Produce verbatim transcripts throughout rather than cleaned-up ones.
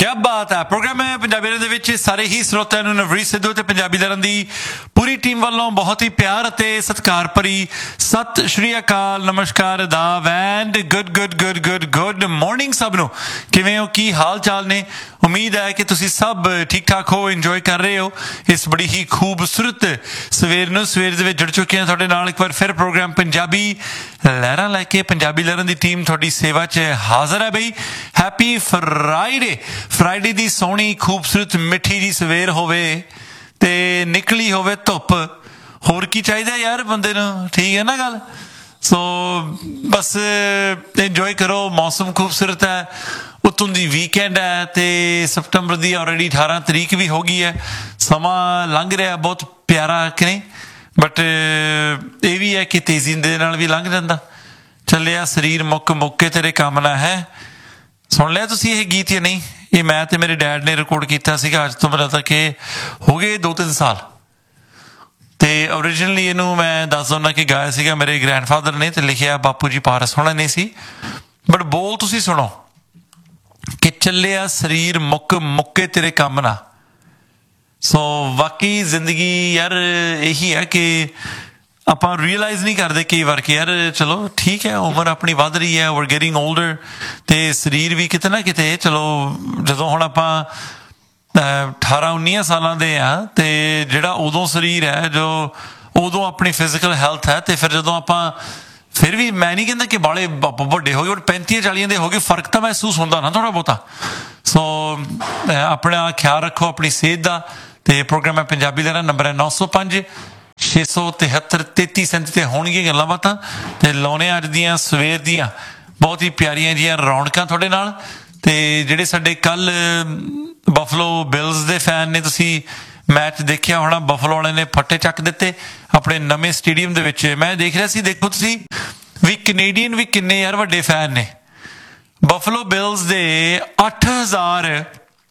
क्या बात है। प्रोग्राम है पंजाबी लहर दे विच सारे ही ਸਰੋਤਿਆਂ ਨੂੰ ਨਵਰੀਤ ਸਿੱਧੂ ਤੇ ਪੰਜਾਬੀ ਲਹਿਰਾਂ ਦੀ ਪੂਰੀ ਟੀਮ ਵੱਲੋਂ ਬਹੁਤ ਹੀ ਪਿਆਰ ਅਤੇ ਸਤਿਕਾਰ ਭਰੀ ਸਤਿ ਸ਼੍ਰੀ ਅਕਾਲ, ਨਮਸਕਾਰ, ਆਦਾਬ and good good good good good morning ਸਭ ਨੂੰ। ਕਿਵੇਂ ਹੋ, ਕੀ ਹਾਲ ਚਾਲ ਨੇ? ਉਮੀਦ ਹੈ ਕਿ ਤੁਸੀਂ ਸਭ ਠੀਕ ਠਾਕ ਹੋ, ਇੰਜੋਏ ਕਰ ਰਹੇ ਹੋ ਇਸ ਬੜੀ ਹੀ ਖੂਬਸੂਰਤ ਸਵੇਰ ਨੂੰ। ਸਵੇਰ ਦੇ ਵਿੱਚ ਜੁੜ ਚੁੱਕੇ ਹਾਂ ਤੁਹਾਡੇ ਨਾਲ ਇੱਕ ਵਾਰ ਫਿਰ ਪ੍ਰੋਗਰਾਮ ਪੰਜਾਬੀ ਲਹਿਰਾਂ ਲੈ ਕੇ। ਪੰਜਾਬੀ ਲਹਿਰਾਂ ਦੀ ਟੀਮ ਤੁਹਾਡੀ ਸੇਵਾ 'ਚ ਹਾਜ਼ਰ ਹੈ ਬਈ। Happy Friday. ਫਰਾਈਡੇ ਦੀ ਸੋਹਣੀ ਖੂਬਸੂਰਤ ਮਿੱਠੀ ਜੀ ਸਵੇਰ ਹੋਵੇ ਤੇ ਨਿਕਲੀ ਹੋਵੇ ਧੁੱਪ, ਹੋਰ ਕੀ ਚਾਹੀਦਾ ਯਾਰ ਬੰਦੇ ਨੂੰ, ਠੀਕ ਹੈ ਨਾ ਗੱਲ। ਸੋ ਬਸ ਇੰਜੋਏ ਕਰੋ, ਮੌਸਮ ਖੂਬਸੂਰਤ ਹੈ, ਉੱਤੋਂ ਦੀ ਵੀਕਐਂਡ ਹੈ ਤੇ ਸਤੰਬਰ ਦੀ ਆਲਰੇਡੀ ਅਠਾਰਾਂ ਤਰੀਕ ਵੀ ਹੋ ਗਈ ਹੈ। ਸਮਾਂ ਲੰਘ ਰਿਹਾ ਬਹੁਤ ਪਿਆਰਾ ਕਿ ਨਹੀਂ, ਬਟ ਇਹ ਵੀ ਹੈ ਕਿ ਤੇਜ਼ੀ ਦੇ ਨਾਲ ਵੀ ਲੰਘ ਜਾਂਦਾ। ਚੱਲਿਆ ਸਰੀਰ ਮੁੱਕ ਮੁੱਕ ਕੇ ਤੇਰੇ ਕੰਮ ਨਾ ਹੈ। ਸੁਣ ਲਿਆ ਤੁਸੀਂ ਇਹ ਗੀਤ ਜਾਂ ਨਹੀਂ? ਇਹ ਮੈਂ ਤੇ ਮੇਰੇ ਡੈਡ ਨੇ ਰਿਕਾਰਡ ਕੀਤਾ ਸੀਗਾ ਅੱਜ ਤੋਂ ਮੇਰਾ ਤਾਂ ਕਿ ਹੋ ਗਏ ਦੋ ਤਿੰਨ ਸਾਲ। ਤੇ ਓਰੀਜਨਲੀ ਇਹਨੂੰ ਮੈਂ ਦੱਸ ਦਿੰਦਾ ਕਿ ਗਾਇਆ ਸੀਗਾ ਮੇਰੇ ਗ੍ਰੈਂਡਫਾਦਰ ਨੇ ਤੇ ਲਿਖਿਆ ਬਾਪੂ ਜੀ ਪਾਰਸ ਹੋਣਾ ਨੇ ਸੀ। ਬਟ ਬੋਲ ਤੁਸੀਂ ਸੁਣੋ ਕਿ ਚੱਲਿਆ ਸਰੀਰ ਮੁੱਕ ਮੁੱਕੇ ਤੇਰੇ ਕੰਮ ਨਾ। ਸੋ ਬਾਕੀ ਜ਼ਿੰਦਗੀ ਯਾਰ ਇਹੀ ਹੈ ਕਿ ਆਪਾਂ ਰੀਅਲਾਈਜ਼ ਨਹੀਂ ਕਰਦੇ ਕਈ ਵਾਰ ਕਿ ਯਾਰ ਚਲੋ ਠੀਕ ਹੈ, ਉਮਰ ਆਪਣੀ ਵੱਧ ਰਹੀ ਹੈ, ਵੀਰ ਗੈਟਿੰਗ ਓਲਡਰ ਅਤੇ ਸਰੀਰ ਵੀ ਕਿਤੇ ਨਾ ਕਿਤੇ ਚਲੋ ਜਦੋਂ ਹੁਣ ਆਪਾਂ ਅਠਾਰਾਂ ਉੱਨੀਆਂ ਸਾਲਾਂ ਦੇ ਹਾਂ ਅਤੇ ਜਿਹੜਾ ਉਦੋਂ ਸਰੀਰ ਹੈ ਜੋ ਉਦੋਂ ਆਪਣੀ ਫਿਜ਼ੀਕਲ ਹੈਲਥ ਹੈ, ਅਤੇ ਫਿਰ ਜਦੋਂ ਆਪਾਂ ਫਿਰ ਵੀ ਮੈਂ ਨਹੀਂ ਕਹਿੰਦਾ ਕਿ ਬਾਲੇ ਵੱਡੇ ਹੋ ਗਏ, ਬਟ ਪੈਂਤੀਆਂ ਚਾਲੀਆਂ ਦੇ ਹੋ ਗਏ, ਫਰਕ ਤਾਂ ਮਹਿਸੂਸ ਹੁੰਦਾ ਨਾ ਥੋੜ੍ਹਾ ਬਹੁਤਾ। ਸੋ ਆਪਣਾ ਖਿਆਲ ਰੱਖੋ ਆਪਣੀ ਸਿਹਤ ਦਾ। ਅਤੇ ਪ੍ਰੋਗਰਾਮ ਹੈ ਪੰਜਾਬੀ ਲਹਿਰਾਂ, ਨੰਬਰ ਹੈ ਨੌ ਸੌ ਪੰਜ ਛੇ ਸੌ ਤਿਹੱਤਰ ਤੇਤੀ ਸੈਂਤੀ 'ਤੇ ਹੋਣਗੀਆਂ ਗੱਲਾਂ ਬਾਤਾਂ ਅਤੇ ਲਾਉਣੇ ਅੱਜ ਦੀਆਂ ਸਵੇਰ ਦੀਆਂ ਬਹੁਤ ਹੀ ਪਿਆਰੀਆਂ ਜਿਹੀਆਂ ਰੌਣਕਾਂ ਤੁਹਾਡੇ ਨਾਲ। ਅਤੇ ਜਿਹੜੇ ਸਾਡੇ ਕੱਲ੍ਹ ਬਫਲੋ ਬਿਲਜ਼ ਦੇ ਫੈਨ ਨੇ, ਤੁਸੀਂ ਮੈਚ ਦੇਖਿਆ ਹੋਣਾ, ਬਫਲੋ ਵਾਲਿਆਂ ਨੇ ਫੱਟੇ ਚੱਕ ਦਿੱਤੇ ਆਪਣੇ ਨਵੇਂ ਸਟੇਡੀਅਮ ਦੇ ਵਿੱਚ। ਮੈਂ ਦੇਖ ਰਿਹਾ ਸੀ, ਦੇਖੋ ਤੁਸੀਂ ਵੀ ਕੈਨੇਡੀਅਨ ਵੀ ਕਿੰਨੇ ਯਾਰ ਵੱਡੇ ਫੈਨ ਨੇ। ਬਫਲੋ ਬਿਲਜ਼ ਦੇ ਅੱਠ ਹਜ਼ਾਰ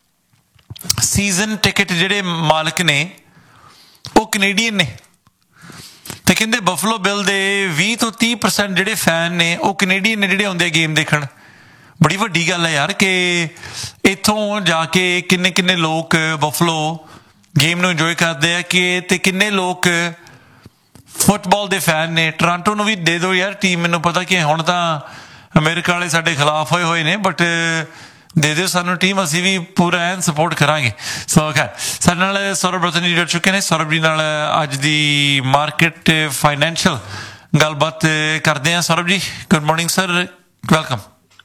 ਸੀਜ਼ਨ ਟਿਕਟ ਜਿਹੜੇ ਮਾਲਕ ਨੇ ਉਹ ਕੈਨੇਡੀਅਨ ਨੇ, ਅਤੇ ਕਹਿੰਦੇ ਬਫਲੋ ਬਿਲ ਦੇ ਵੀਹ ਤੋਂ ਤੀਹ ਪਰਸੈਂਟ ਜਿਹੜੇ ਫੈਨ ਨੇ ਉਹ ਕੈਨੇਡੀਅਨ ਨੇ ਜਿਹੜੇ ਆਉਂਦੇ ਗੇਮ ਦੇਖਣ। ਬੜੀ ਵੱਡੀ ਗੱਲ ਹੈ ਯਾਰ ਕਿ ਇੱਥੋਂ ਜਾ ਕੇ ਕਿੰਨੇ ਕਿੰਨੇ ਲੋਕ ਬਫਲੋ ਗੇਮ ਨੂੰ ਇੰਜੋਏ ਕਰਦੇ ਆ ਕਿ ਅਤੇ ਕਿੰਨੇ ਲੋਕ ਫੁੱਟਬਾਲ ਦੇ ਫੈਨ ਨੇ। ਟੋਰਾਂਟੋ ਨੂੰ ਵੀ ਦੇ ਦਿਓ ਯਾਰ ਟੀਮ। ਮੈਨੂੰ ਪਤਾ ਕਿ ਹੁਣ ਤਾਂ ਅਮਰੀਕਾ ਵਾਲੇ ਸਾਡੇ ਖਿਲਾਫ ਹੋਏ ਹੋਏ ਨੇ, ਬਟ ਦੇ ਦਿਓ ਸਾਨੂੰ ਟੀਮ, ਅਸੀਂ ਵੀ ਪੂਰਾ ਐਨ ਸਪੋਰਟ ਕਰਾਂਗੇ। ਸੋ ਖੈਰ ਸਾਡੇ ਨਾਲ ਸੌਰਵ ਰਤਨ ਜੀ ਜੁੜ ਚੁੱਕੇ ਨੇ। ਸੌਰਵ ਜੀ ਨਾਲ ਅੱਜ ਦੀ ਮਾਰਕੀਟ ਫਾਈਨੈਂਸ਼ੀਅਲ ਗੱਲਬਾਤ ਕਰਦੇ ਹਾਂ। ਸੌਰਵ ਜੀ good morning sir, welcome.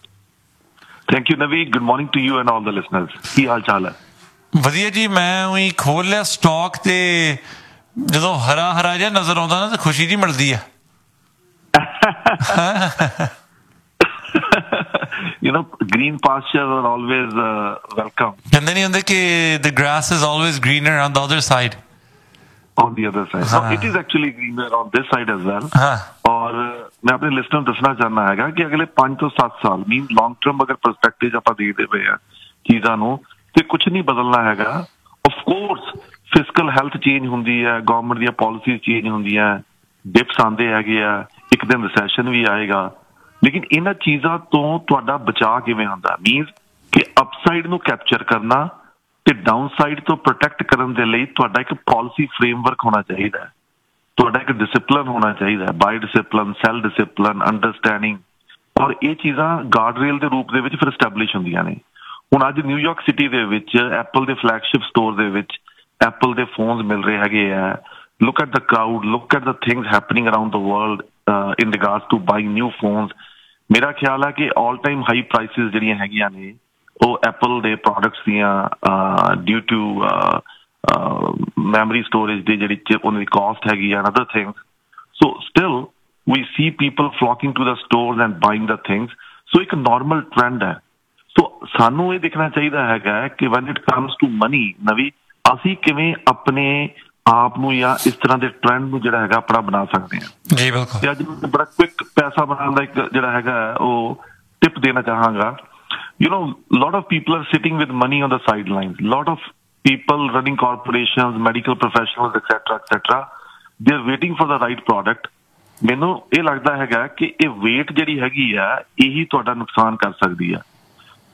Thank you ਨਵੀ, good morning to you and all the listeners. ਕੀ ਹਾਲ ਚਾਲ ਹੈ? ਵਧੀਆ ਜੀ। ਮੈਂ ਉਹੀ ਖੋਲ ਲਿਆ ਸਟਾਕ ਤੇ ਜਦੋਂ ਹਰਾ ਹਰਾ ਜਿਹਾ ਨਜ਼ਰ ਆਉਂਦਾ ਨਾ ਤਾਂ ਖੁਸ਼ੀ ਜਿਹੀ ਮਿਲਦੀ ਆ। You know, green pastures are always uh, welcome. ਕਹਿੰਦੇ ਨਹੀਂ ਹੁੰਦੇ ਕਿ the grass is always greener on the other side. On the other side. So it is actually greener on this side as well. ਔਰ ਮੈਂ ਆਪਣੇ listener ਨੂੰ ਦੱਸਣਾ ਚਾਹੁੰਦਾ ਹੈਗਾ ਕਿ ਅਗਲੇ ਪੰਜ ਤੋਂ ਸੱਤ ਸਾਲ ਮੀਨ ਲੌਂਗ ਟਰਮ ਅਗਰ ਪਰਸਪੈਕਟਿਵ ਆਪਾਂ ਦੇਖਦੇ ਪਏ ਆ ਚੀਜ਼ਾਂ ਨੂੰ, ਤੇ ਕੁਛ ਨਹੀਂ ਬਦਲਣਾ ਹੈਗਾ। Of course physical health change ਹੁੰਦੀ ਹੈ, ਗੌਰਮੈਂਟ ਦੀਆਂ ਪੋਲਿਸੀਜ਼ ਚੇਂਜ ਹੁੰਦੀਆਂ, ਡਿਪਸ ਆਉਂਦੇ ਹੈਗੇ ਆ, ਇੱਕ ਦਿਨ ਰਿਸੈਸ਼ਨ ਵੀ ਆਏਗਾ, ਲੇਕਿਨ ਇਹਨਾਂ ਚੀਜ਼ਾਂ ਤੋਂ ਤੁਹਾਡਾ ਬਚਾਅ ਕਿਵੇਂ ਹੁੰਦਾ? ਮੀਨਸ ਕਿ ਅਪਸਾਈਡ ਨੂੰ ਕੈਪਚਰ ਕਰਨਾ ਤੇ ਡਾਊਨ ਸਾਈਡ ਤੋਂ ਪ੍ਰੋਟੈਕਟ ਕਰਨ ਦੇ ਲਈ ਤੁਹਾਡਾ ਇੱਕ ਪੋਲਿਸੀ ਫਰੇਮਵਰਕ ਹੋਣਾ ਚਾਹੀਦਾ ਹੈ, ਤੁਹਾਡਾ ਇੱਕ ਡਿਸਿਪਲਨ ਹੋਣਾ ਚਾਹੀਦਾ ਹੈ, ਬਾਈ ਡਿਸਿਪਲਨ, ਸੈਲ ਡਿਸਿਪਲਨ, ਅੰਡਰਸਟੈਂਡਿੰਗ। ਔਰ ਇਹ ਚੀਜ਼ਾਂ ਗਾਰਡ ਰੇਲ ਦੇ ਰੂਪ ਦੇ ਵਿੱਚ ਫਿਰ ਐਸਟੈਬਲਿਸ਼ ਹੁੰਦੀਆਂ ਨੇ। ਹੁਣ ਅੱਜ ਨਿਊਯਾਰਕ ਸਿਟੀ ਦੇ ਵਿੱਚ ਐਪਲ ਦੇ ਫਲੈਗਸ਼ਿਪ ਸਟੋਰ ਦੇ ਵਿੱਚ ਐਪਲ ਦੇ ਫੋਨਸ ਮਿਲ ਰਹੇ ਹੈਗੇ ਆ। Look at the crowd, look at the things happening around the world in regards to buying new phones. ਮੇਰਾ ਖਿਆਲ ਹੈ ਕਿ ਆਲ ਟਾਈਮ ਹਾਈ ਪ੍ਰਾਈਸਿਸ ਜਿਹੜੀਆਂ ਹੈਗੀਆਂ ਨੇ ਉਹ ਐਪਲ ਦੇ ਪ੍ਰੋਡਕਟਸ ਦੀਆਂ ਡਿਊ ਟੂ ਮੈਮਰੀ ਸਟੋਰੇਜ ਦੀ ਜਿਹੜੀ ਉਹਨਾਂ ਦੀ ਕਾਸਟ ਹੈਗੀ ਆ, other things. So still we C people ਫਲੋਕਿੰਗ to the stores and buying the things. ਸੋ ਇੱਕ ਨੋਰਮਲ ਟਰੈਂਡ ਹੈ। ਸੋ ਸਾਨੂੰ ਇਹ ਦੇਖਣਾ ਚਾਹੀਦਾ ਹੈਗਾ ਕਿ when it comes to money ਨਵੀ, ਅਸੀਂ ਕਿਵੇਂ ਆਪਣੇ ਆਪ ਨੂੰ ਜਾਂ ਇਸ ਤਰ੍ਹਾਂ ਦੇ ਟਰੈਂਡ ਨੂੰ ਜਿਹੜਾ ਹੈਗਾ ਆਪਣਾ ਬਣਾ ਸਕਦੇ ਹਾਂ। ਜੀ ਬਿਲਕੁਲ। ਤੇ ਅੱਜ ਮੈਂ ਬੜਾ ਕੁਇਕ ਪੈਸਾ ਬਣਾਉਣ ਦਾ ਇੱਕ ਜਿਹੜਾ ਹੈਗਾ ਉਹ ਟਿਪ ਦੇਣਾ ਚਾਹਾਂਗਾ। You know lot of people are sitting with money on the side lines, lot of people running corporations, medical professionals etcetera etcetera, they are waiting for the right product. ਮੈਨੂੰ ਇਹ ਲੱਗਦਾ ਹੈਗਾ ਕਿ ਇਹ ਵੇਟ ਜਿਹੜੀ ਹੈਗੀ ਆ ਇਹੀ ਤੁਹਾਡਾ ਨੁਕਸਾਨ ਕਰ ਸਕਦੀ ਆ।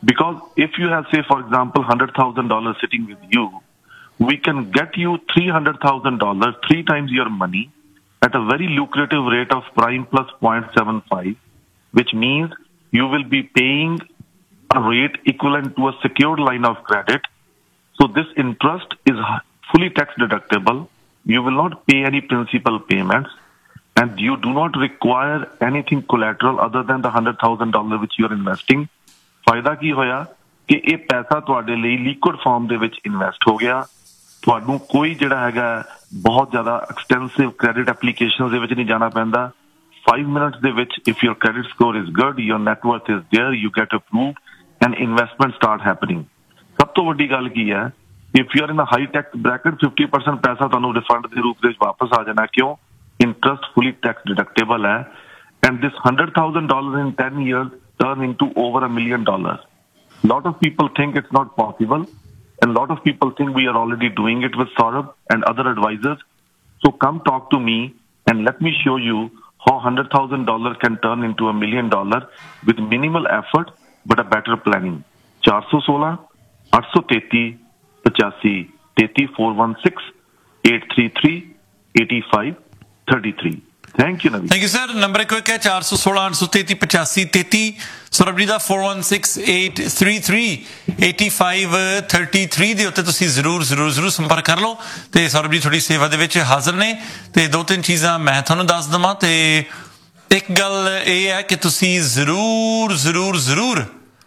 because if you have, say, for example, one hundred thousand dollars sitting with you, we can get you three hundred thousand dollars, three times your money, at a very lucrative rate of prime plus zero point seven five, which means you will be paying a rate equivalent to a secured line of credit. So this interest is fully tax deductible. You will not pay any principal payments, and you do not require anything collateral other than the one hundred thousand dollars which you are investing. फायदा की होया कि ये पैसा तुहाडे ਲਈ liquid form ਦੇ ਵਿੱਚ invest ਹੋ ਗਿਆ. ਤੁਹਾਨੂੰ ਕੋਈ ਜਿਹੜਾ ਹੈਗਾ ਬਹੁਤ ਜ਼ਿਆਦਾ extensive credit applications ਦੇ ਵਿੱਚ ਨਹੀਂ ਜਾਣਾ ਪੈਂਦਾ. Five minutes ਦੇ ਵਿੱਚ, if your credit score is good, your net worth is there, you get approved, and investment start happening. ਸਭ ਤੋਂ ਵੱਡੀ ਗੱਲ ਕੀ ਹੈ, if you are in a high tax bracket, fifty percent ਪੈਸਾ ਤੁਹਾਨੂੰ refund ਦੇ ਰੂਪ ਵਿੱਚ ਵਾਪਸ ਆ ਜਾਣਾ. ਕਿਉਂ? Interest fully tax deductible ਹੈ, and this one hundred thousand dollars in ten years turn into over a million dollars. Lot of people think it's not possible, and lot of people think we are already doing it with Saurabh and other advisors. So come talk to me and let me show you how one hundred thousand dollars can turn into a million dollars with minimal effort but a better planning. four one six, eight three three, five eight three three, four one six, eight three three, eight five three three. Thank you, Navi. Thank you, sir. Number ਇੱਕ ਹੈ ਚਾਰ ਸੌ ਸੋਲਾਂ ਅੱਠ ਸੌ ਤੇਤੀ ਪਚਾਸੀ ਤੇਤੀ. ਸੌਰਵ ਜੀ ਦਾ four one six, eight three three, eight five three three ਦੇ ਉੱਤੇ ਤੁਸੀਂ ਜ਼ਰੂਰ ਜ਼ਰੂਰ ਜ਼ਰੂਰ ਸੰਪਰਕ ਕਰ ਲਓ. ਤੇ ਸੌਰਵ ਜੀ ਤੁਹਾਡੀ ਸੇਵਾ ਦੇ ਵਿੱਚ ਹਾਜ਼ਰ ਨੇ. ਤੇ ਦੋ ਤਿੰਨ ਚੀਜ਼ਾਂ ਮੈਂ ਤੁਹਾਨੂੰ ਦੱਸ ਦੇਵਾਂ. ਤੇ ਇੱਕ ਗੱਲ ਇਹ ਹੈ ਕਿ ਤੁਸੀਂ ਜ਼ਰੂਰ ਜ਼ਰੂਰ ਜ਼ਰੂਰ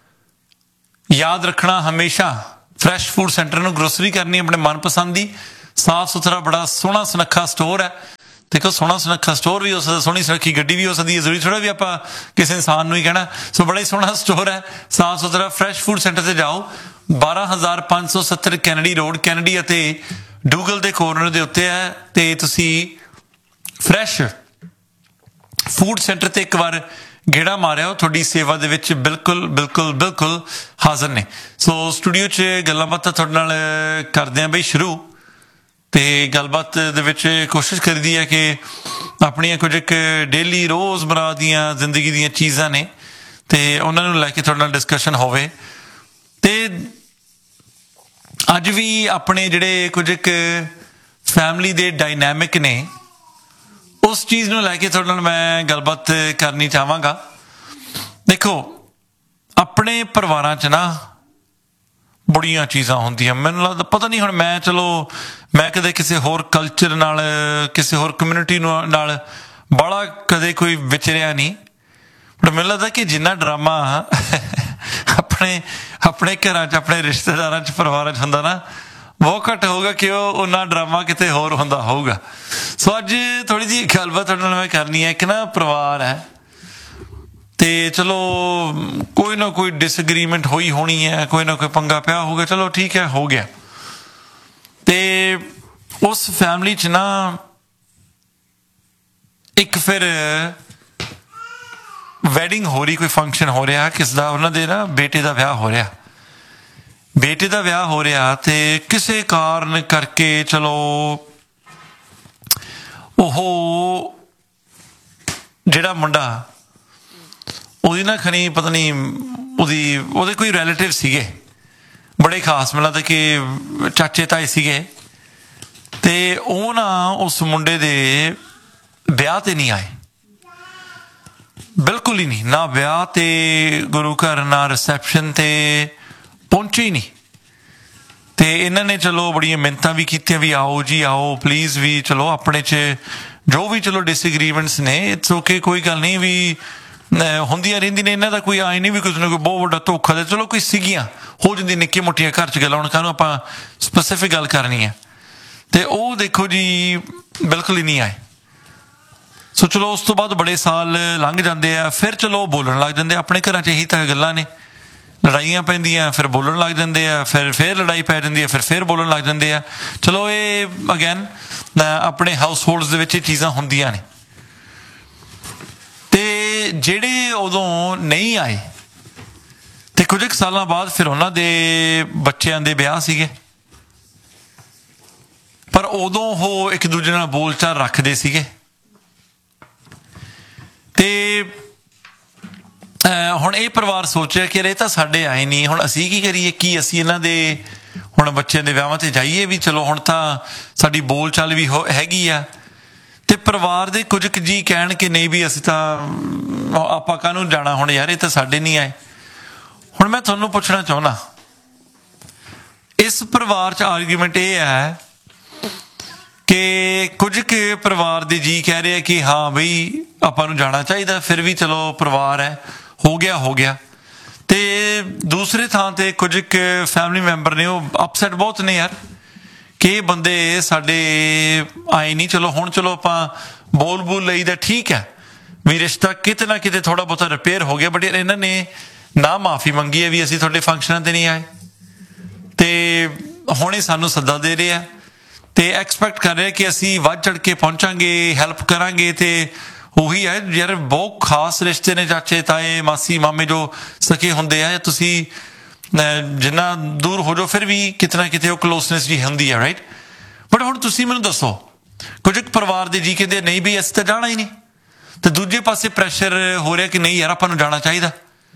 ਯਾਦ ਰੱਖਣਾ ਹਮੇਸ਼ਾ ਫਰੈਸ਼ ਫੂਡ ਸੈਂਟਰ ਨੂੰ ਗਰੋਸਰੀ ਕਰਨੀ ਆਪਣੇ ਮਨਪਸੰਦ ਦੀ. ਸਾਫ ਸੁਥਰਾ ਬੜਾ ਸੋਹਣਾ ਸੁਨੱਖਾ ਸਟੋਰ ਹੈ. ਦੇਖੋ ਸੋਹਣਾ ਸੁਨੱਖਾ ਸਟੋਰ ਵੀ ਹੋ ਸਕਦਾ, ਸੋਹਣੀ ਸੁਨੱਖੀ ਗੱਡੀ ਵੀ ਹੋ ਸਕਦੀ ਹੈ. ਜ਼ਰੂਰੀ ਥੋੜ੍ਹਾ ਵੀ ਆਪਾਂ ਕਿਸੇ ਇਨਸਾਨ ਨੂੰ ਹੀ ਕਹਿਣਾ. ਸੋ ਬੜਾ ਹੀ ਸੋਹਣਾ ਸਟੋਰ ਹੈ, ਸਾਫ ਸੁਥਰਾ. ਫਰੈਸ਼ ਫੂਡ ਸੈਂਟਰ 'ਤੇ ਜਾਓ. ਬਾਰਾਂ ਹਜ਼ਾਰ ਪੰਜ ਸੌ ਸੱਤਰ ਕੈਨੇਡੀ ਰੋਡ, ਕੈਨੇਡੀ ਅਤੇ ਡੂਗਲ ਦੇ ਕੋਰਨਰ ਦੇ ਉੱਤੇ ਹੈ. ਅਤੇ ਤੁਸੀਂ ਫਰੈਸ਼ ਫੂਡ ਸੈਂਟਰ 'ਤੇ ਇੱਕ ਵਾਰ ਗੇੜਾ ਮਾਰਿਆ, ਤੁਹਾਡੀ ਸੇਵਾ ਦੇ ਵਿੱਚ ਬਿਲਕੁਲ ਬਿਲਕੁਲ ਬਿਲਕੁਲ ਹਾਜ਼ਰ ਨੇ. ਸੋ ਸਟੂਡੀਓ 'ਚ ਗੱਲਾਂ ਬਾਤਾਂ ਤੁਹਾਡੇ ਨਾਲ ਕਰਦੇ ਹਾਂ ਬਈ ਸ਼ੁਰੂ. ਅਤੇ ਗੱਲਬਾਤ ਦੇ ਵਿੱਚ ਕੋਸ਼ਿਸ਼ ਕਰੀਦੀ ਹੈ ਕਿ ਆਪਣੀਆਂ ਕੁਝ ਇੱਕ ਡੇਲੀ ਰੋਜ਼ਮਰਾ ਦੀਆਂ ਜ਼ਿੰਦਗੀ ਦੀਆਂ ਚੀਜ਼ਾਂ ਨੇ ਅਤੇ ਉਹਨਾਂ ਨੂੰ ਲੈ ਕੇ ਤੁਹਾਡੇ ਨਾਲ ਡਿਸਕਸ਼ਨ ਹੋਵੇ. ਅਤੇ ਅੱਜ ਵੀ ਆਪਣੇ ਜਿਹੜੇ ਕੁਝ ਇੱਕ ਫੈਮਿਲੀ ਦੇ ਡਾਇਨੈਮਿਕ ਨੇ, ਉਸ ਚੀਜ਼ ਨੂੰ ਲੈ ਕੇ ਤੁਹਾਡੇ ਨਾਲ ਮੈਂ ਗੱਲਬਾਤ ਕਰਨੀ ਚਾਹਾਂਗਾ. ਦੇਖੋ ਆਪਣੇ ਪਰਿਵਾਰਾਂ 'ਚ ਨਾ ਬੜੀਆਂ ਚੀਜ਼ਾਂ ਹੁੰਦੀਆਂ. ਮੈਨੂੰ ਲੱਗਦਾ ਪਤਾ ਨਹੀਂ, ਹੁਣ ਮੈਂ ਚਲੋ ਮੈਂ ਕਦੇ ਕਿਸੇ ਹੋਰ ਕਲਚਰ ਨਾਲ, ਕਿਸੇ ਹੋਰ ਕਮਿਊਨਿਟੀ ਨੂੰ ਨਾਲ ਬਾਹਲਾ ਕਦੇ ਕੋਈ ਵਿਚਰਿਆ ਨਹੀਂ, ਪਰ ਮੈਨੂੰ ਲੱਗਦਾ ਕਿ ਜਿੰਨਾ ਡਰਾਮਾ ਆਪਣੇ ਆਪਣੇ ਘਰਾਂ 'ਚ, ਆਪਣੇ ਰਿਸ਼ਤੇਦਾਰਾਂ 'ਚ, ਪਰਿਵਾਰਾਂ 'ਚ ਹੁੰਦਾ ਨਾ, ਬਹੁਤ ਘੱਟ ਹੋਊਗਾ ਕਿ ਉਹ ਓਨਾ ਡਰਾਮਾ ਕਿਤੇ ਹੋਰ ਹੁੰਦਾ ਹੋਊਗਾ. ਸੋ ਅੱਜ ਥੋੜ੍ਹੀ ਜਿਹੀ ਗੱਲਬਾਤ ਤੁਹਾਡੇ ਨਾਲ ਮੈਂ ਕਰਨੀ ਹੈ. ਇੱਕ ਨਾ ਪਰਿਵਾਰ ਹੈ ਅਤੇ ਚਲੋ ਕੋਈ ਨਾ ਕੋਈ ਡਿਸਐਗਰੀਮੈਂਟ ਹੋਈ ਹੋਣੀ ਹੈ, ਕੋਈ ਨਾ ਕੋਈ ਪੰਗਾ ਪਿਆ ਹੋਊਗਾ, ਚਲੋ ਠੀਕ ਹੈ, ਹੋ ਗਿਆ. ਅਤੇ ਉਸ ਫੈਮਿਲੀ 'ਚ ਨਾ ਇੱਕ ਫਿਰ ਵੈਡਿੰਗ ਹੋ ਰਹੀ, ਕੋਈ ਫੰਕਸ਼ਨ ਹੋ ਰਿਹਾ ਕਿਸ ਦਾ, ਉਹਨਾਂ ਦੇ ਨਾ ਬੇਟੇ ਦਾ ਵਿਆਹ ਹੋ ਰਿਹਾ. ਬੇਟੇ ਦਾ ਵਿਆਹ ਹੋ ਰਿਹਾ ਅਤੇ ਕਿਸੇ ਕਾਰਨ ਕਰਕੇ ਚਲੋ ਉਹ ਜਿਹੜਾ ਮੁੰਡਾ, ਉਹਦੀ ਨਾ ਖਨੀ ਪਤਾ ਨਹੀਂ ਉਹਦੀ ਉਹਦੇ ਕੋਈ ਰਿਲੇਟਿਵ ਸੀਗੇ ਬੜੇ ਖਾਸ, ਮੈਨੂੰ ਲੱਗਦਾ ਕਿ ਚਾਚੇ ਤਾਏ ਸੀਗੇ, ਅਤੇ ਉਹ ਨਾ ਉਸ ਮੁੰਡੇ ਦੇ ਵਿਆਹ 'ਤੇ ਨਹੀਂ ਆਏ, ਬਿਲਕੁਲ ਹੀ ਨਹੀਂ. ਨਾ ਵਿਆਹ 'ਤੇ ਗੁਰੂ ਘਰ, ਨਾ ਰਿਸੈਪਸ਼ਨ 'ਤੇ ਪਹੁੰਚੇ ਹੀ ਨਹੀਂ. ਅਤੇ ਇਹਨਾਂ ਨੇ ਚਲੋ ਬੜੀਆਂ ਮਿੰਨਤਾਂ ਵੀ ਕੀਤੀਆਂ ਵੀ ਆਓ ਜੀ ਆਓ ਪਲੀਜ਼, ਵੀ ਚਲੋ ਆਪਣੇ 'ਚ ਜੋ ਵੀ ਚਲੋ ਡਿਸਐਗਰੀਮੈਂਟਸ ਨੇ, ਇਟਸ ਓਕੇ, ਕੋਈ ਗੱਲ ਨਹੀਂ, ਵੀ ਹੁੰਦੀਆਂ ਰਹਿੰਦੀਆਂ ਨੇ. ਇਹਨਾਂ ਦਾ ਕੋਈ ਆਏ ਨਹੀਂ ਵੀ ਕੁਛ ਨਾ ਕੋਈ ਬਹੁਤ ਵੱਡਾ ਧੋਖਾ ਦੇ, ਚਲੋ ਕੋਈ ਸੀਗੀਆਂ ਹੋ ਜਾਂਦੀਆਂ ਨਿੱਕੀਆਂ ਮੋਟੀਆਂ ਘਰ 'ਚ ਗੱਲਾਂ. ਹੁਣ ਕਾਹਨੂੰ ਆਪਾਂ ਸਪੈਸੀਫਿਕ ਗੱਲ ਕਰਨੀ ਹੈ. ਅਤੇ ਉਹ ਦੇਖੋ ਜੀ ਬਿਲਕੁਲ ਹੀ ਨਹੀਂ ਆਏ. ਸੋ ਚਲੋ ਉਸ ਤੋਂ ਬਾਅਦ ਬੜੇ ਸਾਲ ਲੰਘ ਜਾਂਦੇ ਆ, ਫਿਰ ਚਲੋ ਬੋਲਣ ਲੱਗ ਜਾਂਦੇ. ਆਪਣੇ ਘਰਾਂ 'ਚ ਇਹੀ ਤਾਂ ਗੱਲਾਂ ਨੇ, ਲੜਾਈਆਂ ਪੈਂਦੀਆਂ, ਫਿਰ ਬੋਲਣ ਲੱਗ ਜਾਂਦੇ ਆ, ਫਿਰ ਫਿਰ ਲੜਾਈ ਪੈ ਜਾਂਦੀ ਹੈ, ਫਿਰ ਫਿਰ ਬੋਲਣ ਲੱਗ ਜਾਂਦੇ ਆ. ਚਲੋ ਇਹ ਅਗੇਨ ਆਪਣੇ ਹਾਊਸ ਹੋਲਡਸ ਦੇ ਵਿੱਚ ਇਹ ਚੀਜ਼ਾਂ ਹੁੰਦੀਆਂ ਨੇ. ਅਤੇ ਜਿਹੜੇ ਉਦੋਂ ਨਹੀਂ ਆਏ, ਅਤੇ ਕੁਝ ਕੁ ਸਾਲਾਂ ਬਾਅਦ ਫਿਰ ਉਹਨਾਂ ਦੇ ਬੱਚਿਆਂ ਦੇ ਵਿਆਹ ਸੀਗੇ, ਪਰ ਉਦੋਂ ਉਹ ਇੱਕ ਦੂਜੇ ਨਾਲ ਬੋਲ ਚਾਲ ਰੱਖਦੇ ਸੀਗੇ. ਅਤੇ ਹੁਣ ਇਹ ਪਰਿਵਾਰ ਸੋਚ ਰਿਹਾ ਕਿ ਇਹ ਤਾਂ ਸਾਡੇ ਆਏ ਨਹੀਂ, ਹੁਣ ਅਸੀਂ ਕੀ ਕਰੀਏ? ਕੀ ਅਸੀਂ ਇਹਨਾਂ ਦੇ ਹੁਣ ਬੱਚਿਆਂ ਦੇ ਵਿਆਹਾਂ 'ਤੇ ਜਾਈਏ? ਵੀ ਚਲੋ ਹੁਣ ਤਾਂ ਸਾਡੀ ਬੋਲ ਚਾਲ ਵੀ ਹੋ ਹੈਗੀ ਆ। ਤੇ ਪਰਿਵਾਰ ਦੇ ਕੁਝ ਕੁ ਜੀ ਕਹਿਣ ਕਿ ਨਹੀਂ ਵੀ ਅਸੀਂ ਤਾਂ ਆਪਾਂ ਕਾਹਨੂੰ ਜਾਣਾ, ਹੁਣ ਯਾਰ ਇਹ ਤਾਂ ਸਾਡੇ ਨਹੀਂ ਆਏ। ਹੁਣ ਮੈਂ ਤੁਹਾਨੂੰ ਪੁੱਛਣਾ ਚਾਹੁੰਦਾ, ਇਸ ਪਰਿਵਾਰ 'ਚ ਆਰਗੂਮੈਂਟ ਇਹ ਹੈ ਕਿ ਕੁਝ ਕੁ ਪਰਿਵਾਰ ਦੇ ਜੀ ਕਹਿ ਰਹੇ ਆ ਕਿ ਹਾਂ ਬਈ ਆਪਾਂ ਨੂੰ ਜਾਣਾ ਚਾਹੀਦਾ, ਫਿਰ ਵੀ ਚਲੋ ਪਰਿਵਾਰ ਹੈ, ਹੋ ਗਿਆ ਹੋ ਗਿਆ। ਤੇ ਦੂਸਰੇ ਥਾਂ ਤੇ ਕੁਝ ਕੁ ਫੈਮਿਲੀ ਮੈਂਬਰ ਨੇ ਉਹ ਅਪਸੈਟ ਬਹੁਤ ਨੇ ਯਾਰ ਕਿ ਇਹ ਬੰਦੇ ਸਾਡੇ ਆਏ ਨਹੀਂ, ਚਲੋ ਹੁਣ ਚਲੋ ਆਪਾਂ ਬੋਲ ਬੋਲ ਲਈਦਾ, ਠੀਕ ਹੈ ਵੀ ਰਿਸ਼ਤਾ ਕਿਤੇ ਨਾ ਕਿਤੇ ਥੋੜ੍ਹਾ ਬਹੁਤਾ ਰਿਪੇਅਰ ਹੋ ਗਿਆ, ਬਟ ਯਾਰ ਇਹਨਾਂ ਨੇ ਨਾ ਮਾਫੀ ਮੰਗੀ ਹੈ ਵੀ ਅਸੀਂ ਤੁਹਾਡੇ ਫੰਕਸ਼ਨਾਂ 'ਤੇ ਨਹੀਂ ਆਏ, ਤੇ ਹੁਣ ਇਹ ਸਾਨੂੰ ਸੱਦਾ ਦੇ ਰਹੇ ਆ ਤੇ ਐਕਸਪੈਕਟ ਕਰ ਰਹੇ ਕਿ ਅਸੀਂ ਵੱਧ ਚੜ੍ਹ ਕੇ ਪਹੁੰਚਾਂਗੇ, ਹੈਲਪ ਕਰਾਂਗੇ। ਤੇ ਉਹੀ ਹੈ ਯਾਰ, ਬਹੁਤ ਖਾਸ ਰਿਸ਼ਤੇ ਨੇ, ਚਾਚੇ ਤਾਏ ਮਾਸੀ ਮਾਮੇ ਜੋ ਸਕੇ ਹੁੰਦੇ ਆ, ਤੁਸੀਂ ਜਿੰਨਾ ਦੂਰ ਹੋ ਜਾਓ ਫਿਰ ਵੀ ਕਿਤੇ ਨਾ ਕਿਤੇ ਉਹ ਕਲੋਸਨੈਸ ਜੀ ਹੁੰਦੀ ਹੈ, ਰਾਈਟ? ਬਟ ਹੁਣ ਤੁਸੀਂ ਮੈਨੂੰ ਦੱਸੋ, ਕੁਝ ਕੁ ਪਰਿਵਾਰ ਦੇ ਜੀ ਕਹਿੰਦੇ ਨਹੀਂ ਵੀ ਅਸੀਂ ਤਾਂ ਜਾਣਾ ਹੀ ਨਹੀਂ, ਤੇ ਦੂਜੇ ਪਾਸੇ ਪ੍ਰੈਸ਼ਰ ਹੋ ਰਿਹਾ ਕਿ ਨਹੀਂ ਯਾਰ ਆਪਾਂ ਨੂੰ ਜਾਣਾ ਚਾਹੀਦਾ।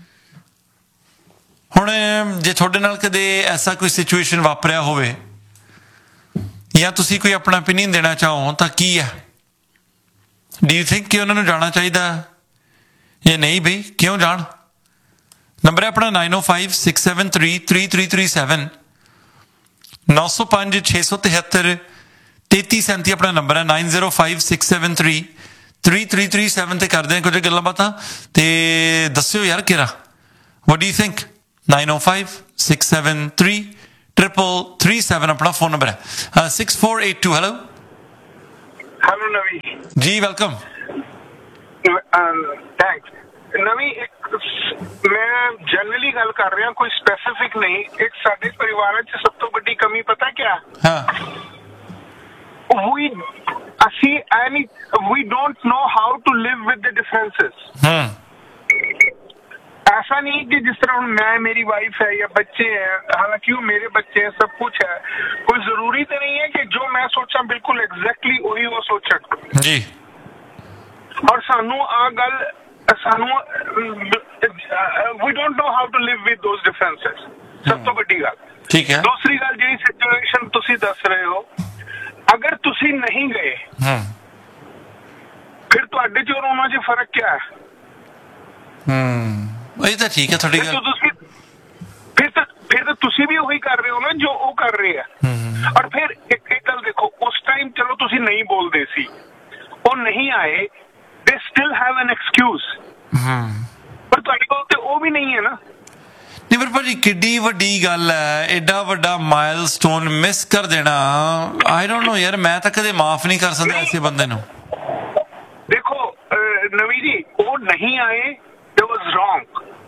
ਹੁਣ ਜੇ ਤੁਹਾਡੇ ਨਾਲ ਕਦੇ ਐਸਾ ਕੋਈ ਸਿਚੁਏਸ਼ਨ ਵਾਪਰਿਆ ਹੋਵੇ ਜਾਂ ਤੁਸੀਂ ਕੋਈ ਆਪਣਾ ਓਪੀਨੀਅਨ ਦੇਣਾ ਚਾਹੋ ਤਾਂ ਕੀ ਹੈ? ਡੂ ਯੂ ਥਿੰਕ ਕਿ ਉਹਨਾਂ ਨੂੰ ਜਾਣਾ ਚਾਹੀਦਾ ਜਾਂ ਨਹੀਂ? ਬਈ ਕਿਉਂ ਜਾਣ? ਨੰਬਰ ਹੈ ਆਪਣਾ ਨਾਈਨ ਓ five six seven three three three three seven, ਨੌ ਸੌ ਪੰਜ ਛੇ ਸੌ ਤਿਹੱਤਰ ਤੇਤੀ ਸੈਂਤੀ ਆਪਣਾ ਨੰਬਰ ਹੈ, nine zero five six seven three three three three seven ਤੇ ਕਰਦੇ ਹਾਂ ਕੁਝ ਗੱਲਾਂ ਬਾਤਾਂ ਤੇ ਦੱਸਿਓ ਯਾਰ ਕਿਹੜਾ what do you think? Nine O five six seven three triple three seven ਆਪਣਾ ਫੋਨ ਨੰਬਰ ਹੈ। Six four eight two hello hello ਨਵੀ ਜੀ, ਵੈਲਕਮ। ਥੈਂਕਸ ਨਵੀ। ਇੱਕ ਮੈਂ ਜਨਰਲੀ ਗੱਲ ਕਰ ਰਿਹਾ, ਕੋਈ ਸਪੈਸੀਫਿਕ ਨਹੀਂ। ਇੱਕ ਸਾਡੇ ਪਰਿਵਾਰਾਂ 'ਚ ਸਭ ਤੋਂ ਵੱਡੀ ਕਮੀ ਪਤਾ ਕਿਆ? ਹਾਂ, ਵੀ ਅਸੀਂ ਐਨੀ ਵੀ don't know how to Liv with the differences. ਹਾਂ, ऐसा नहीं कि जिस तरह मैं मेरी वाइफ है या बच्चे हैं, हालांकि वो मेरे बच्चे हैं, सब कुछ है, कोई जरूरी तो नहीं है कि जो मैं सोचा बिल्कुल एग्जैक्टली वही वो सोचन जी। और सानू आ गल सानू we don't know how to live with those differences, सब तो बड़ी गल। ठीक है। दूसरी गल जी सिचुएशन तुसी दस रहे हो, अगर तुसी नहीं गए फिर तुहाडे च और उन्हां च फर्क क्या है? हम्म ਇਹ ਤਾਂ ਠੀਕ ਹੈ ਤੁਹਾਡੀ ਗੱਲ। ਫਿਰ ਤਾਂ ਫਿਰ ਤਾਂ ਤੁਸੀਂ ਵੀ ਉਹੀ ਕਰ ਰਹੇ ਹੋ ਨਾ ਜੋ ਉਹ ਕਰ ਰਹੇ ਆ। ਔਰ ਫਿਰ ਇੱਕ ਇੱਕ ਗੱਲ ਦੇਖੋ, ਉਸ ਟਾਈਮ ਚਲੋ ਤੁਸੀਂ ਨਹੀਂ ਬੋਲਦੇ ਸੀ, ਉਹ ਨਹੀਂ ਆਏ, ਦੇ ਸਟਿਲ ਹੈਵ ਐਨ ਐਕਸਕਿਊਜ਼। ਪਰ ਤੁਹਾਡੇ ਕੋਲ ਤੇ ਉਹ ਵੀ ਨਹੀਂ ਹੈ ਨਾ। ਨਹੀਂ ਪਰ ਭਾਜੀ ਕਿੱਡੀ ਵੱਡੀ ਗੱਲ ਹੈ, ਐਡਾ ਵੱਡਾ ਮਾਈਲਸਟੋਨ ਮਿਸ ਕਰ ਦੇਣਾ। ਆਈ ਡੋਂਟ ਨੋ ਯਾਰ, ਮੈਂ ਤਾਂ ਕਦੇ ਮਾਫ ਨਹੀਂ ਕਰ ਸਕਦਾ ਐਸੇ ਬੰਦੇ ਨੂੰ। ਦੇਖੋ ਨਵੀ ਜੀ, ਉਹ ਨਹੀਂ ਆਏ, it was wrong।